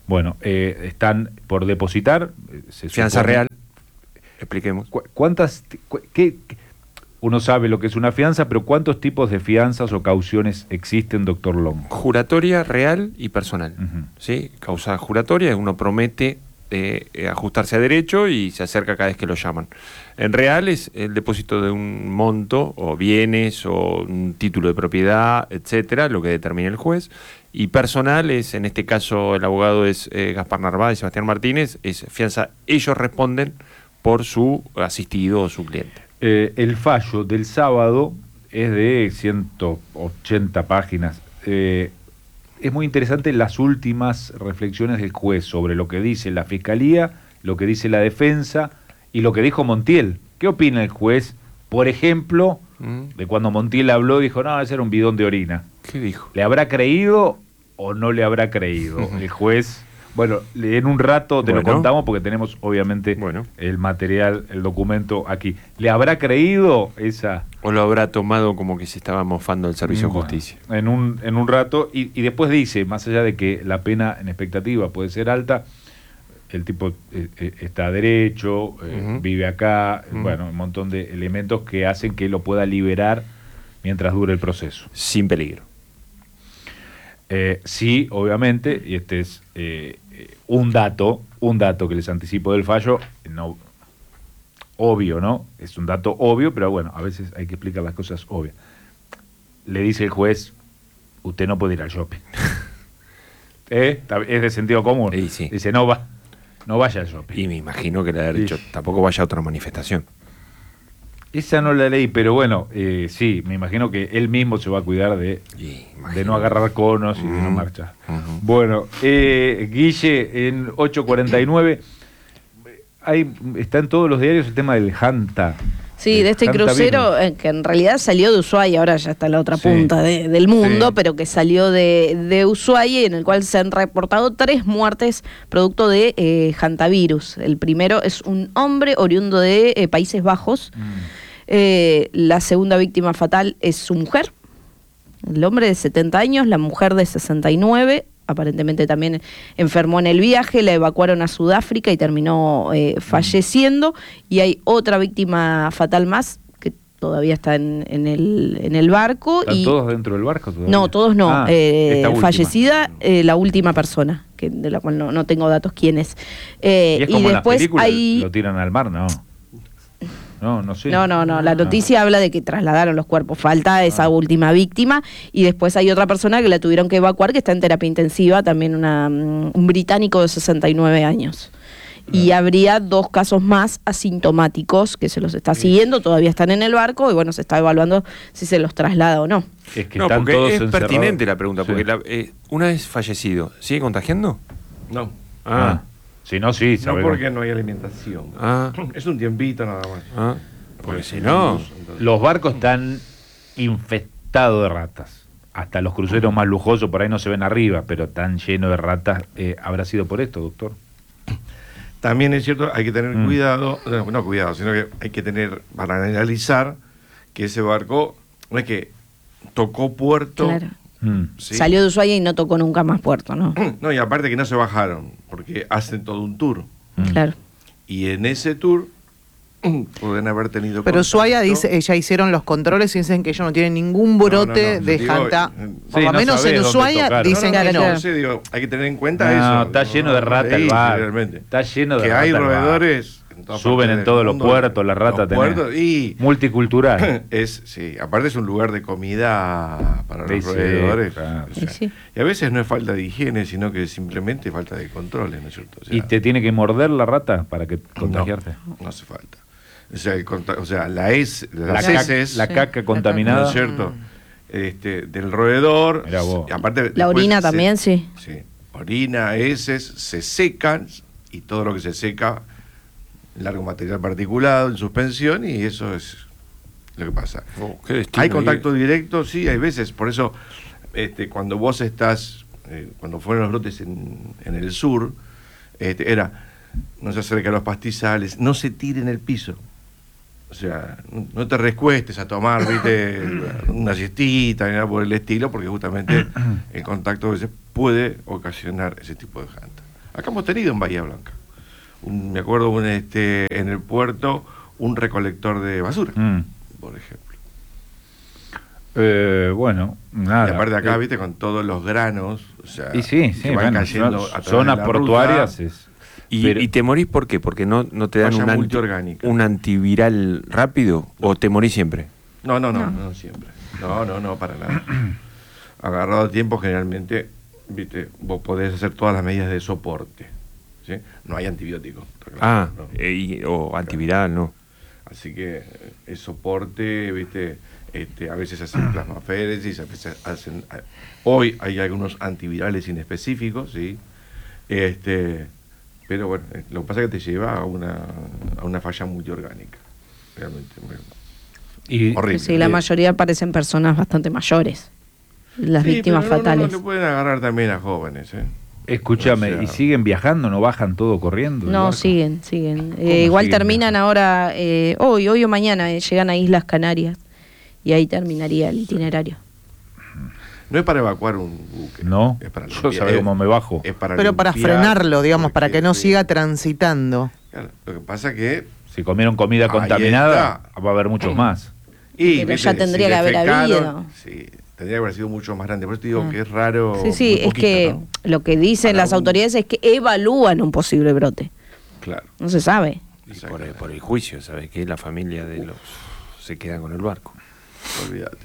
Bueno, eh, están por depositar. eh, se Fianza supone- real. Expliquemos. ¿Cu- ¿Cuántas, ti- cu- qué, qué- uno sabe lo que es una fianza, pero ¿cuántos tipos de fianzas o cauciones existen, doctor Long? Juratoria real y personal. Ujú. ¿Sí? Causa juratoria, uno promete eh, eh, ajustarse a derecho y se acerca cada vez que lo llaman. En real es el depósito de un monto o bienes o un título de propiedad, etcétera, lo que determine el juez. Y personal es, en este caso el abogado es eh, Gaspar Narváez y Sebastián Martínez, es fianza, ellos responden por su asistido o su cliente. Eh, el fallo del sábado es de ciento ochenta páginas. Eh, es muy interesante las últimas reflexiones del juez sobre lo que dice la Fiscalía, lo que dice la defensa y lo que dijo Montiel. ¿Qué opina el juez, por ejemplo, ¿Mm? de cuando Montiel habló y dijo, no, ese era un bidón de orina? ¿Qué dijo? ¿Le habrá creído o no le habrá creído el juez? Bueno, le- en un rato te lo Bueno. contamos porque tenemos obviamente Bueno. el material, el documento aquí. ¿Le habrá creído esa...? ¿O lo habrá tomado como que se estaba mofando del servicio de Bueno, justicia? En un, en un rato, y, y después dice, más allá de que la pena en expectativa puede ser alta, el tipo eh, eh, está derecho, eh, Ujú. vive acá, Ujú. bueno, un montón de elementos que hacen que lo pueda liberar mientras dure el proceso. Sin peligro. Eh, sí, obviamente, y este es eh, eh, un dato, un dato que les anticipo del fallo, no, obvio, ¿no? Es un dato obvio, pero bueno, a veces hay que explicar las cosas obvias. Le dice el juez, usted no puede ir al shopping. ¿Eh? Está- Es de sentido común. Sí, sí. Dice, no va, no vaya al shopping. Y me imagino que le habrá dicho, Sí. tampoco vaya a otra manifestación. Esa no la leí, pero bueno, eh, sí, me imagino que él mismo se va a cuidar de, Y de imagino. no agarrar conos y de no Ujú, marchar. ujú. Bueno, eh, Guille, en ocho cuarenta y nueve, hay, está en todos los diarios el tema del Janta. Sí, de este Janta crucero Virus. eh, que en realidad salió de Ushuaia, ahora ya está en la otra Sí. punta de- del mundo, Sí. pero que salió de, de Ushuaia y en el cual se han reportado tres muertes producto de eh, hantavirus. El primero es un hombre oriundo de eh, Países Bajos. Mm. Eh, la segunda víctima fatal es su mujer, el hombre de setenta años, la mujer de sesenta y nueve. Aparentemente también enfermó en el viaje, la evacuaron a Sudáfrica y terminó eh, falleciendo. Y hay otra víctima fatal más que todavía está en, en, el, en el barco. ¿Están y todos dentro del barco todavía? No, todos no. Ah, Eh, esta última. fallecida eh, la última persona, que de la cual no, no tengo datos quién es. Eh, Y es como en las después películas, hay... lo tiran al mar, no. No, no sé. No, no, no. La Ah. noticia habla de que trasladaron los cuerpos. Falta esa Ah. última víctima. Y después hay otra persona que la tuvieron que evacuar, que está en terapia intensiva, también una, mm, un británico de sesenta y nueve años. Y habría dos casos más asintomáticos que se los está siguiendo, todavía están en el barco y bueno, se está evaluando si se los traslada o no. Es que No, están porque todos es encerrados. pertinente la pregunta, Sí. porque la- eh, una vez fallecido, ¿sigue contagiando? No. Ah. Si no, sí, No sabemos. porque no hay alimentación. Ah, Es un tiempito nada más. ah, porque si no... Entonces, Los barcos están infestados de ratas. Hasta los cruceros más lujosos por ahí no se ven arriba, pero están llenos de ratas. Eh, ¿Habrá sido por esto, doctor? También es cierto, hay que tener Mm. cuidado, no, no cuidado, sino que hay que tener, para analizar que ese barco no es que tocó puerto. Claro. Mm. ¿sí? Salió de Ushuaia y no tocó nunca más puerto, ¿no? No, y aparte que no se bajaron, porque hacen todo un tour. Mm. Claro. Y en ese tour pueden haber tenido. Pero contacto. Ushuaia dice, eh, ya hicieron los controles y dicen que ellos no tienen ningún brote no, no, de digo, Janta. eh, Por sí, lo no menos sabés en dónde Ushuaia tocaron. dicen No, no, que no, no. no. No sé, digo, hay que tener en cuenta No, eso. está lleno de ratas el Sí, bar. realmente. Está lleno de que ratas hay el bar. roedores. en todas Suben partes en del todos los mundo, puertos, las ratas los tenés. puertos, y Multicultural. es, sí, aparte es un lugar de comida para Sí, los sí, roedores. claro. O sea, Y sí. y a veces no es falta de higiene, sino que simplemente falta de controles, ¿no es cierto? O sea, ¿Y te tiene que morder la rata para que contagiarte? No, no hace falta. O sea, el conta- o sea la es, La, las caca, heces, la Sí. caca La contaminada. ¿no es cierto? Este, del roedor. Mirá vos. y aparte La después orina se- también, sí. Sí. Orina, heces, se secan y todo lo que se seca, largo material particulado en suspensión y eso es lo que pasa. Oh, qué destino, Hay contacto Guille. directo, sí, hay veces. Por eso, este, cuando vos estás, eh, cuando fueron los brotes en, en el sur, este, era, no se acerque a los pastizales, no se tire en el piso. O sea, no- no te recuestes a tomar, viste, una siestita ni nada por el estilo, porque justamente el contacto a veces puede ocasionar ese tipo de janta. Acá hemos tenido en Bahía Blanca. Un, me acuerdo un, este, en el puerto un recolector de basura, mm. por ejemplo. Eh, bueno, nada. Y aparte acá, eh, viste, con todos los granos, o sea, y sí, sí, que van bueno, cayendo no, a través zonas de la portuarias ruta, es, ¿Y, pero, ¿Y te morís por qué? ¿Porque no, no te dan un, anti, un antiviral rápido o te morís siempre? No, no, no, no, no siempre. No, no, no, para nada. Agarrado a tiempo, generalmente, viste, vos podés hacer todas las medidas de soporte. ¿Sí? No hay antibiótico. Claro, ah, no. eh, y, o antiviral, no. Así que el soporte, viste, este, a veces hacen plasmaféresis, a veces hacen... Hoy hay algunos antivirales inespecíficos, ¿sí? Este, pero bueno, lo que pasa es que te lleva a una, a una falla multiorgánica. Realmente. Y, horrible. Sí, la mayoría parecen personas bastante mayores. Las sí, víctimas pero no, fatales. No, no, le pueden agarrar también a jóvenes, ¿eh? Escúchame, o sea, ¿y siguen viajando? ¿No bajan todo corriendo? No, siguen, siguen. Eh, igual siguen terminan viajando? ahora, eh, hoy, hoy o mañana, eh, llegan a Islas Canarias y ahí terminaría el itinerario. No es para evacuar un buque. No, es para yo sabés cómo me bajo. Es para Pero limpiar, para frenarlo, digamos, para que no siga transitando. Claro, lo que pasa que... Si comieron comida contaminada, va a haber muchos más. Y, pero ya tendría si que haber habido. Sí, tendría que haber sido mucho más grande. Por eso te digo ah. que es raro. Sí, sí, es poquito, que ¿no? Lo que dicen Para las un... autoridades es que evalúan un posible brote. Claro. No se sabe. Y por, el, por el juicio, ¿sabes qué? La familia de los... se quedan con el barco. Olvídate.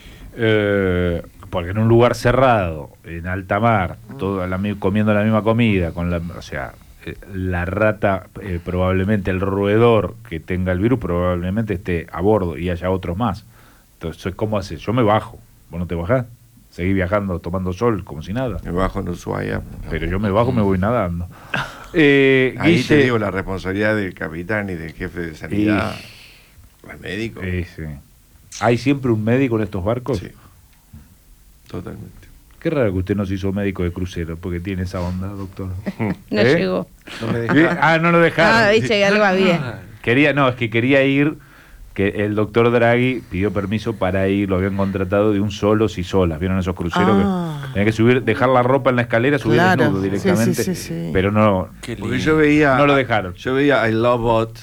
Eh, porque en un lugar cerrado, en alta mar, todo la, comiendo la misma comida, con la, o sea, eh, la rata, eh, probablemente el roedor que tenga el virus, probablemente esté a bordo y haya otros más. Entonces, ¿cómo haces? Yo me bajo, ¿vos no te bajás? Seguís viajando, tomando sol, como si nada. Me bajo en Ushuaia. Pero yo me bajo, me voy nadando. Eh, Ahí Guille, te digo la responsabilidad del capitán y del jefe de sanidad, y, el médico. Sí, sí. ¿Hay siempre un médico en estos barcos? Sí, totalmente. Qué raro que usted no se hizo médico de crucero, porque tiene esa onda, doctor. No ¿Eh? llegó. No me dejaron. Ah, no lo dejaron. Ah, viste, algo había. Quería, no, es que quería ir, que el doctor Draghi pidió permiso para ir, lo habían contratado de un solos y solas. ¿Vieron esos cruceros? Ah. Que tenía que subir, dejar la ropa en la escalera, subir claro. desnudo directamente. Sí, sí, sí, sí. Pero no, porque yo veía, no lo dejaron. Yo veía I Love Bot.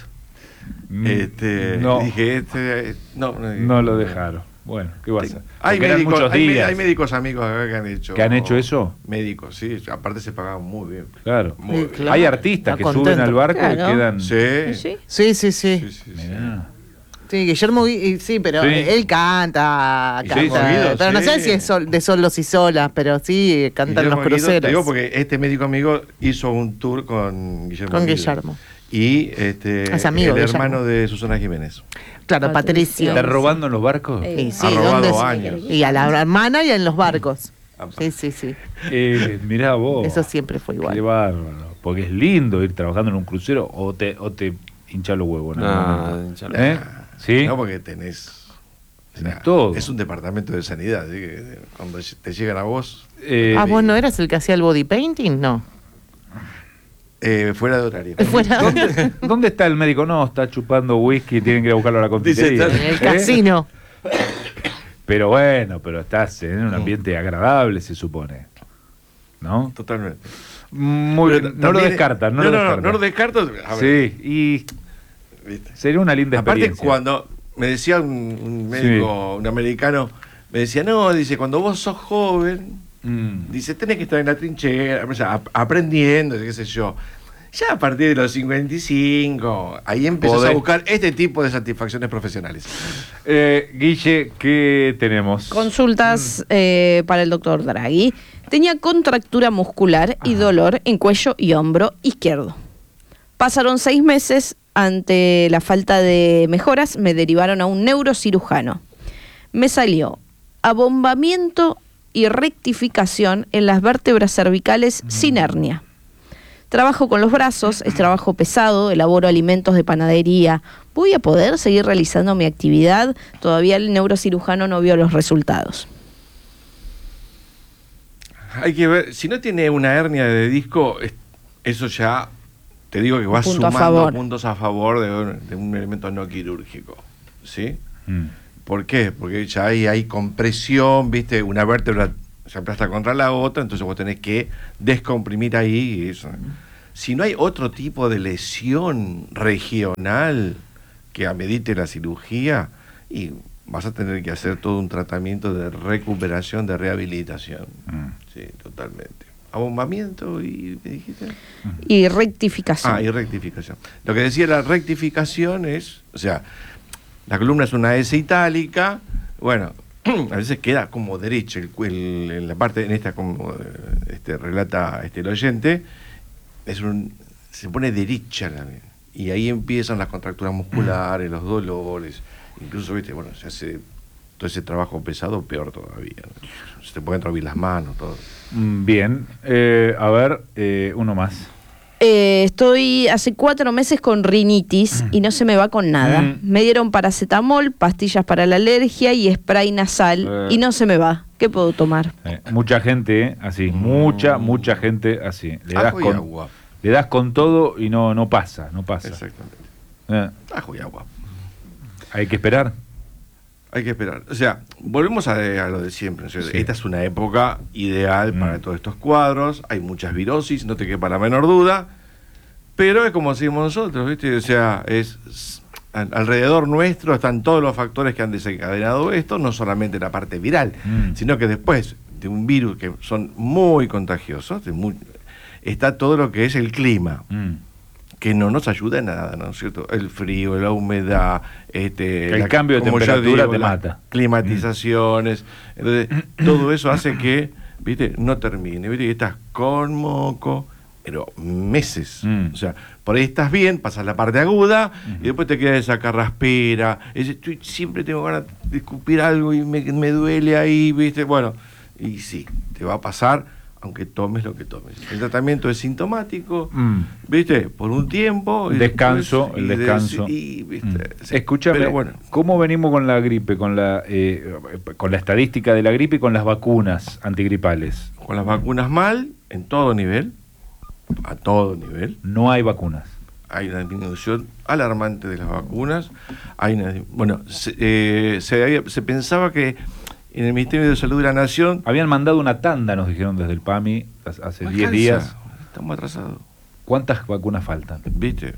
Este, no, dije, este, no, no, no lo dejaron. Bueno, ¿qué va a hacer? Hay médicos, hay, hay médicos amigos acá que han hecho. ¿Que han hecho eso? Médicos, sí. Aparte se pagaban muy bien. Claro. Muy sí, bien. Claro. Hay artistas Está que contento. Suben al barco claro. y quedan. Sí. Sí, sí, sí. sí. sí, sí, sí. Sí, Guillermo, sí, pero sí. él canta, canta sí, Guido, pero sí. no sé si es sol, de solos y solas, pero sí cantan Guillermo los cruceros. Guido, te digo porque este médico amigo hizo un tour con Guillermo. Con Guillermo. Y este, es amigo, el hermano Guillermo. de Susana Jiménez. Claro, Patricio. ¿Está robando en los barcos? Sí, sí, ha robado años. Y a la hermana y en los barcos. Sí, sí, sí. Eh, mirá vos. Eso siempre fue igual. Qué bárbaro. Porque es lindo ir trabajando en un crucero o te, o te hincha los huevos. No, no, ¿Eh? ¿Sí? No, porque tenés, tenés o sea, todo. Es un departamento de sanidad. ¿sí? Que cuando te llegan a vos. Eh, ah, ¿vos no eras el que hacía el body painting? No. Eh, fuera de horario. Fuera. ¿Dónde, ¿Dónde está el médico? No, está chupando whisky, tienen que ir a buscarlo a la confitería. En el ¿Eh? casino. Pero bueno, pero estás en un ambiente agradable, se supone. ¿No? Totalmente. Muy, no, no lo descartan, no, no, lo no, descartan. No, no lo descarto. Sí, y ¿viste? Sería una linda Aparte, experiencia. Cuando me decía un, un médico, sí. un americano, me decía, no, dice, cuando vos sos joven, mm. dice, tenés que estar en la trinchera, o sea, ap aprendiendo, qué sé yo. Ya a partir de los cincuenta y cinco, ahí empezás Podés. a buscar este tipo de satisfacciones profesionales. Eh, Guille, ¿qué tenemos? Consultas mm. eh, para el doctor Draghi. Tenía contractura muscular y Ajá. dolor en cuello y hombro izquierdo. Pasaron seis meses, ante la falta de mejoras, me derivaron a un neurocirujano. Me salió abombamiento y rectificación en las vértebras cervicales mm. sin hernia. Trabajo con los brazos, es trabajo pesado, elaboro alimentos de panadería. ¿Voy a poder seguir realizando mi actividad? Todavía el neurocirujano no vio los resultados. Hay que ver, si no tiene una hernia de disco, eso ya, te digo que va sumando puntos a favor de un, de un elemento no quirúrgico. ¿Sí? Mm. ¿Por qué? Porque ya ahí hay compresión, viste, una vértebra se aplasta contra la otra, entonces vos tenés que descomprimir ahí y eso. Si no hay otro tipo de lesión regional que amerite la cirugía, y vas a tener que hacer todo un tratamiento de recuperación, de rehabilitación. Mm. Sí, totalmente. Abombamiento y... ¿me dijiste? Y rectificación. Ah, y rectificación. Lo que decía la rectificación es, o sea, la columna es una S itálica, bueno, a veces queda como derecha, el, el, en la parte, en esta como este, relata este, el oyente, es un, se pone derecha la, y ahí empiezan las contracturas musculares, los dolores, incluso, viste, bueno, se hace todo ese trabajo pesado, peor todavía, ¿no? Se te pueden trabir las manos, todo. Bien, eh, a ver, eh, uno más. Eh, estoy hace cuatro meses con rinitis y no se me va con nada. Mm. Me dieron paracetamol, pastillas para la alergia y spray nasal Eh. y no se me va. ¿Qué puedo tomar? Eh, mucha gente, eh, así, mucha, mucha gente así. Le das, Ajo y con, agua. le das con todo y no, no pasa, no pasa. Exactamente. Eh, Ajo y agua. hay que esperar. Hay que esperar. O sea, volvemos a, a lo de siempre, ¿no es cierto? Sí. Esta es una época ideal Mm. para todos estos cuadros. Hay muchas virosis, no te quepa la menor duda. Pero es como decimos nosotros, ¿viste? O sea, es, es al- alrededor nuestro están todos los factores que han desencadenado esto, no solamente la parte viral, Mm. sino que después de un virus que son muy contagiosos, de muy- está todo lo que es el clima. Mm. Que no nos ayuda en nada, ¿no es cierto? El frío, la humedad, este, El la- cambio de como yo temperatura te las mata. climatizaciones. Entonces, todo eso hace que, ¿viste? No termine, ¿viste? Y estás con moco, pero meses. Mm. O sea, por ahí estás bien, pasas la parte aguda, y después te queda esa carraspera. Es, estoy, siempre tengo ganas de escupir algo y me, me duele ahí, ¿viste? Bueno, y sí, te va a pasar, aunque tomes lo que tomes. El tratamiento es sintomático, Mm. ¿viste? Por un tiempo. y Descanso, después- el y de- descanso. y, ¿viste? Mm. Sí. Escúchame, Pero bueno, ¿cómo venimos con la gripe, con la, eh, con la estadística de la gripe y con las vacunas antigripales? con las vacunas mal, en todo nivel, a todo nivel, No hay vacunas. hay una disminución alarmante de las vacunas. Hay una, bueno, se, eh, se, había- se pensaba que en el Ministerio de Salud de la Nación... Habían mandado una tanda, nos dijeron desde el P A M I, hace no diez alcanza, días. Estamos atrasados, ¿Cuántas vacunas faltan? ¿viste?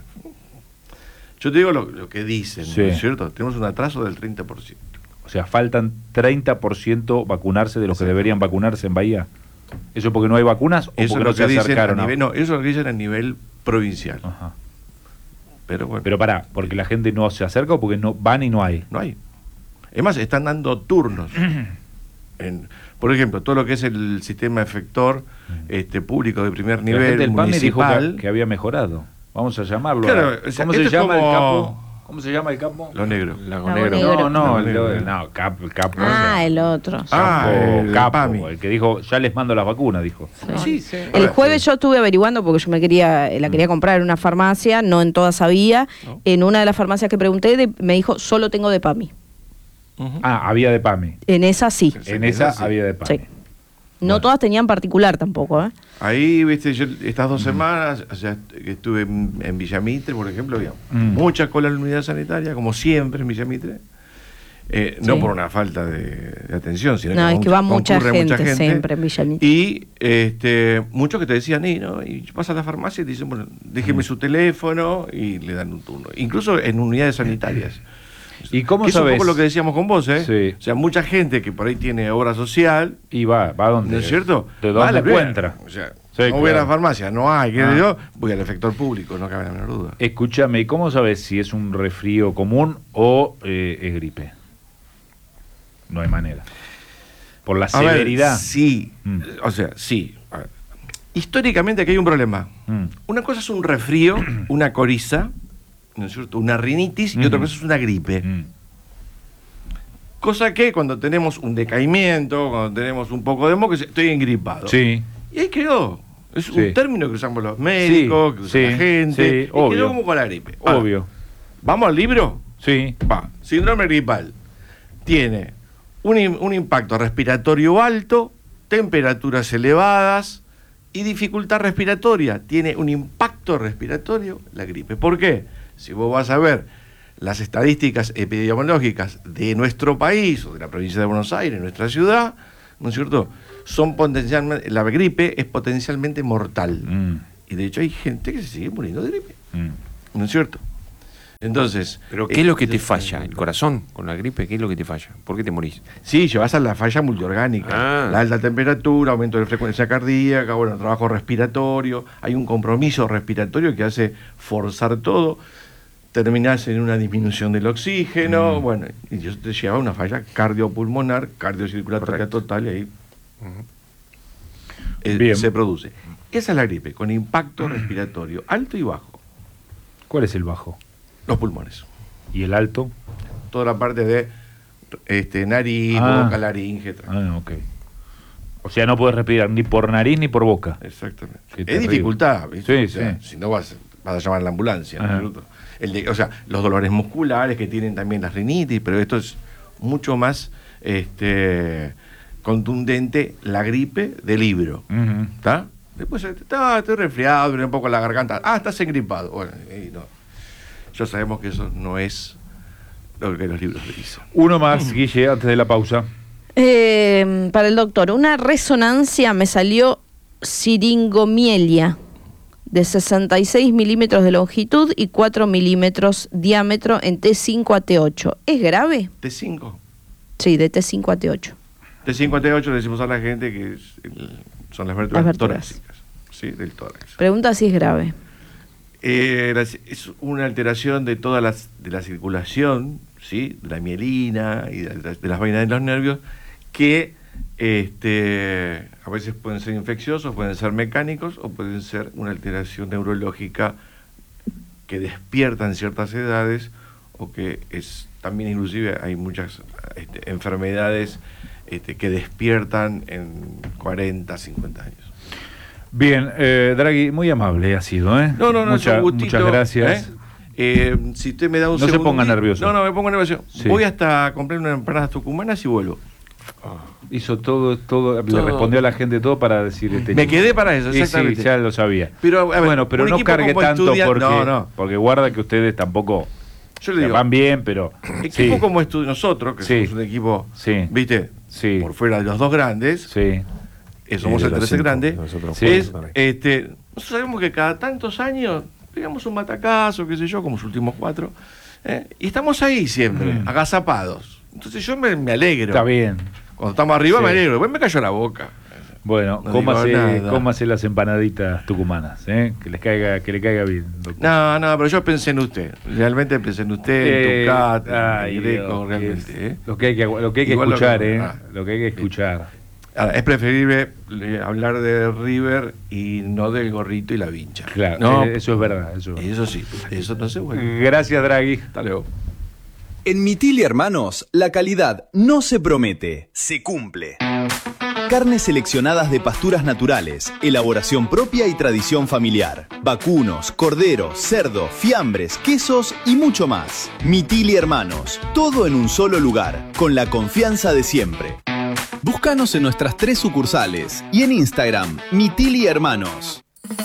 Yo te digo lo, lo que dicen, Sí. ¿no es cierto? Tenemos un atraso del treinta por ciento. O sea, faltan treinta por ciento vacunarse de los que deberían vacunarse en Bahía. ¿Eso porque no hay vacunas o Eso porque es no lo se que dicen a acercaron? nivel, no, eso es lo que dicen a nivel provincial. Ajá. Pero bueno, Pero pará, ¿porque la gente no se acerca o porque no van y no hay? no hay. Es más, están dando turnos. En, por ejemplo, todo lo que es el sistema efector este, público de primer La nivel, gente del P A M I dijo municipal, que, que había mejorado. Vamos a llamarlo. Claro, a- o sea, ¿Cómo se esto es llama el como- capo? ¿Cómo se llama el capo? lo negro. Lago Lago Negro. Negro. No, no, el, Negro. el- no, capo, el capo. Ah, ese. el otro. Ah, Capo, el capo, P A M I. el que dijo, ya les mando las vacunas, dijo. Sí, El jueves yo estuve averiguando porque yo me quería, la quería comprar en una farmacia, no en todas había. No. En una de las farmacias que pregunté de- me dijo, solo tengo de P A M I. Ujú. Ah, había de P A M I. En esa sí. Sí, En esa esa sí. había de P A M I. Sí. No todas tenían particular tampoco, ¿eh? Ahí, viste, yo estas dos semanas, o sea, que estuve en, en Villamitre, por ejemplo, había Mm. mucha cola en la unidad sanitaria, como siempre en Villamitre. Eh, No Sí. por una falta de, de atención, sino No, que es que va mucha concurre gente, siempre en Villamitre. Y este, muchos que te decían, y, ¿no? y vas a la farmacia y te dicen, bueno, déjeme su teléfono y le dan un turno. Incluso en unidades sanitarias. ¿Y cómo que es un sabes? poco lo que decíamos con vos, ¿eh? Sí. O sea, mucha gente que por ahí tiene obra social, Y va, va a donde. ¿no es cierto? ¿De Va a dónde la primera. encuentra? O sea, Sí, no voy a claro. la farmacia, no hay, qué sé Ah. yo, voy al efector público, no cabe la menor duda. Escúchame, ¿y cómo sabes si es un resfrío común o eh, es gripe? No hay manera. Por la A ver, severidad. sí, Mm. o sea, sí. A ver, históricamente aquí hay un problema. Mm. Una cosa es un resfrío, una coriza, ¿no es cierto? Una rinitis, y otra Ujú. cosa es una gripe. Mm. Cosa que cuando tenemos un decaimiento, cuando tenemos un poco de moco, estoy engripado. Sí. Y ahí quedó. Es Sí. un término que usamos los médicos, que usa sí, la gente. sí, y obvio. quedó como con la gripe. Ahora, Obvio. ¿vamos al libro? Sí. Va. Síndrome gripal. Tiene un, im- un impacto respiratorio alto, temperaturas elevadas y dificultad respiratoria. Tiene un impacto respiratorio la gripe. ¿Por qué? Si vos vas a ver las estadísticas epidemiológicas de nuestro país o de la provincia de Buenos Aires, nuestra ciudad, ¿no es cierto? Son potencialmente, la gripe es potencialmente mortal. Mm. Y de hecho hay gente que se sigue muriendo de gripe. Mm. ¿No es cierto? Entonces... ¿Pero qué es lo que te falla? ¿El corazón con la gripe? ¿Qué es lo que te falla? ¿Por qué te morís? Sí, llevas a la falla multiorgánica. Ah. La alta temperatura, aumento de frecuencia cardíaca, bueno, trabajo respiratorio. Hay un compromiso respiratorio que hace forzar todo. Terminás en una disminución del oxígeno. Mm. Bueno, y eso te lleva a una falla cardiopulmonar, cardiocirculatoria total, y ahí uh-huh. eh, Bien. se produce. Esa es la gripe, con impacto respiratorio, alto y bajo. ¿Cuál es el bajo? Los pulmones. ¿Y el alto? Toda la parte de este, nariz, Ah. boca, laringe. tra- Ah, ok. O sea, no puedes respirar ni por nariz ni por boca. Exactamente. Qué Es terrible. dificultad, ¿viste? Sí, O sea, sí. Si no vas, vas a llamar a la ambulancia, ¿no es Ajá. cierto? El de- o sea, los dolores musculares que tienen también las rinitis, pero esto es mucho más este, contundente, la gripe de libro. Ujú. ¿Está? Después, está, estoy resfriado, duele un poco la garganta. Ah, estás engripado. Bueno, y no. Ya sabemos que eso no es lo que los libros dicen. Uno más, Guille, antes de la pausa. Eh, para el doctor, una resonancia me salió siringomielia de sesenta y seis milímetros de longitud y cuatro milímetros diámetro en T cinco a T ocho. ¿Es grave? T cinco. Sí, de T cinco a T ocho. T cinco a T ocho le decimos a la gente que es el- son las vértebras, Las vértebras. torácicas. Sí, del tórax. Pregunta si es grave. Eh, la- es una alteración de toda las, de la circulación, ¿sí? De la mielina y de, las- de las vainas de los nervios, que este, a veces pueden ser infecciosos, pueden ser mecánicos o pueden ser una alteración neurológica que despierta en ciertas edades o que es también inclusive hay muchas este, enfermedades este, que despiertan en cuarenta, cincuenta años. Bien, eh, Draghi, muy amable ha sido, ¿eh? No, no, no, Mucha- es un gustito, muchas gracias. ¿eh? Eh, si usted me da un No se segundo. ponga nervioso. No, no, me pongo nervioso. Sí. Voy hasta comprar unas empanadas tucumanas y vuelvo. Hizo todo, todo, le Todo. respondió a la gente todo para decir este Me chiste. quedé para eso, Sí, exactamente. sí, ya lo sabía. Pero, a ver, bueno, pero un no equipo cargue como tanto estudia- porque, no, no. porque guarda que ustedes tampoco Yo le digo, van bien, pero equipo sí, como estu- nosotros, que Sí. somos un equipo, Sí. ¿viste? Sí. Por fuera de los dos grandes, sí. eh, somos Sí, de el los tercer cinco, grande, nosotros Sí. es, por ahí. este, nosotros sabemos que cada tantos años pegamos un batacazo, qué sé yo, como los últimos cuatro, ¿eh? Y estamos ahí siempre, Mm. agazapados. Entonces yo me, me alegro. Está bien. Cuando estamos arriba Sí. me alegro, después me cayó la boca. Bueno, No cómase, digo nada. cómase las empanaditas tucumanas, ¿eh? Que les caiga, que le caiga bien, doctor. No, no, pero yo pensé en usted. Realmente pensé en usted, Eh, en tu cata, ay, en Greco, Dios, realmente. que es- ¿eh? Lo que hay que, lo que, hay que Igual lo escuchar, que- ¿eh? ah. Lo que hay que escuchar. Ahora, es preferible eh, hablar de River y no del gorrito y la vincha. Claro, No, eh, eso es verdad. Eso, es verdad. eso sí, eso no se vuelve. Gracias, Draghi. Hasta luego. En Mitili Hermanos, la calidad no se promete, se cumple. Carnes seleccionadas de pasturas naturales, elaboración propia y tradición familiar. Vacunos, corderos, cerdo, fiambres, quesos y mucho más. Mitili Hermanos, todo en un solo lugar, con la confianza de siempre. Búscanos en nuestras tres sucursales y en Instagram, Mitili Hermanos.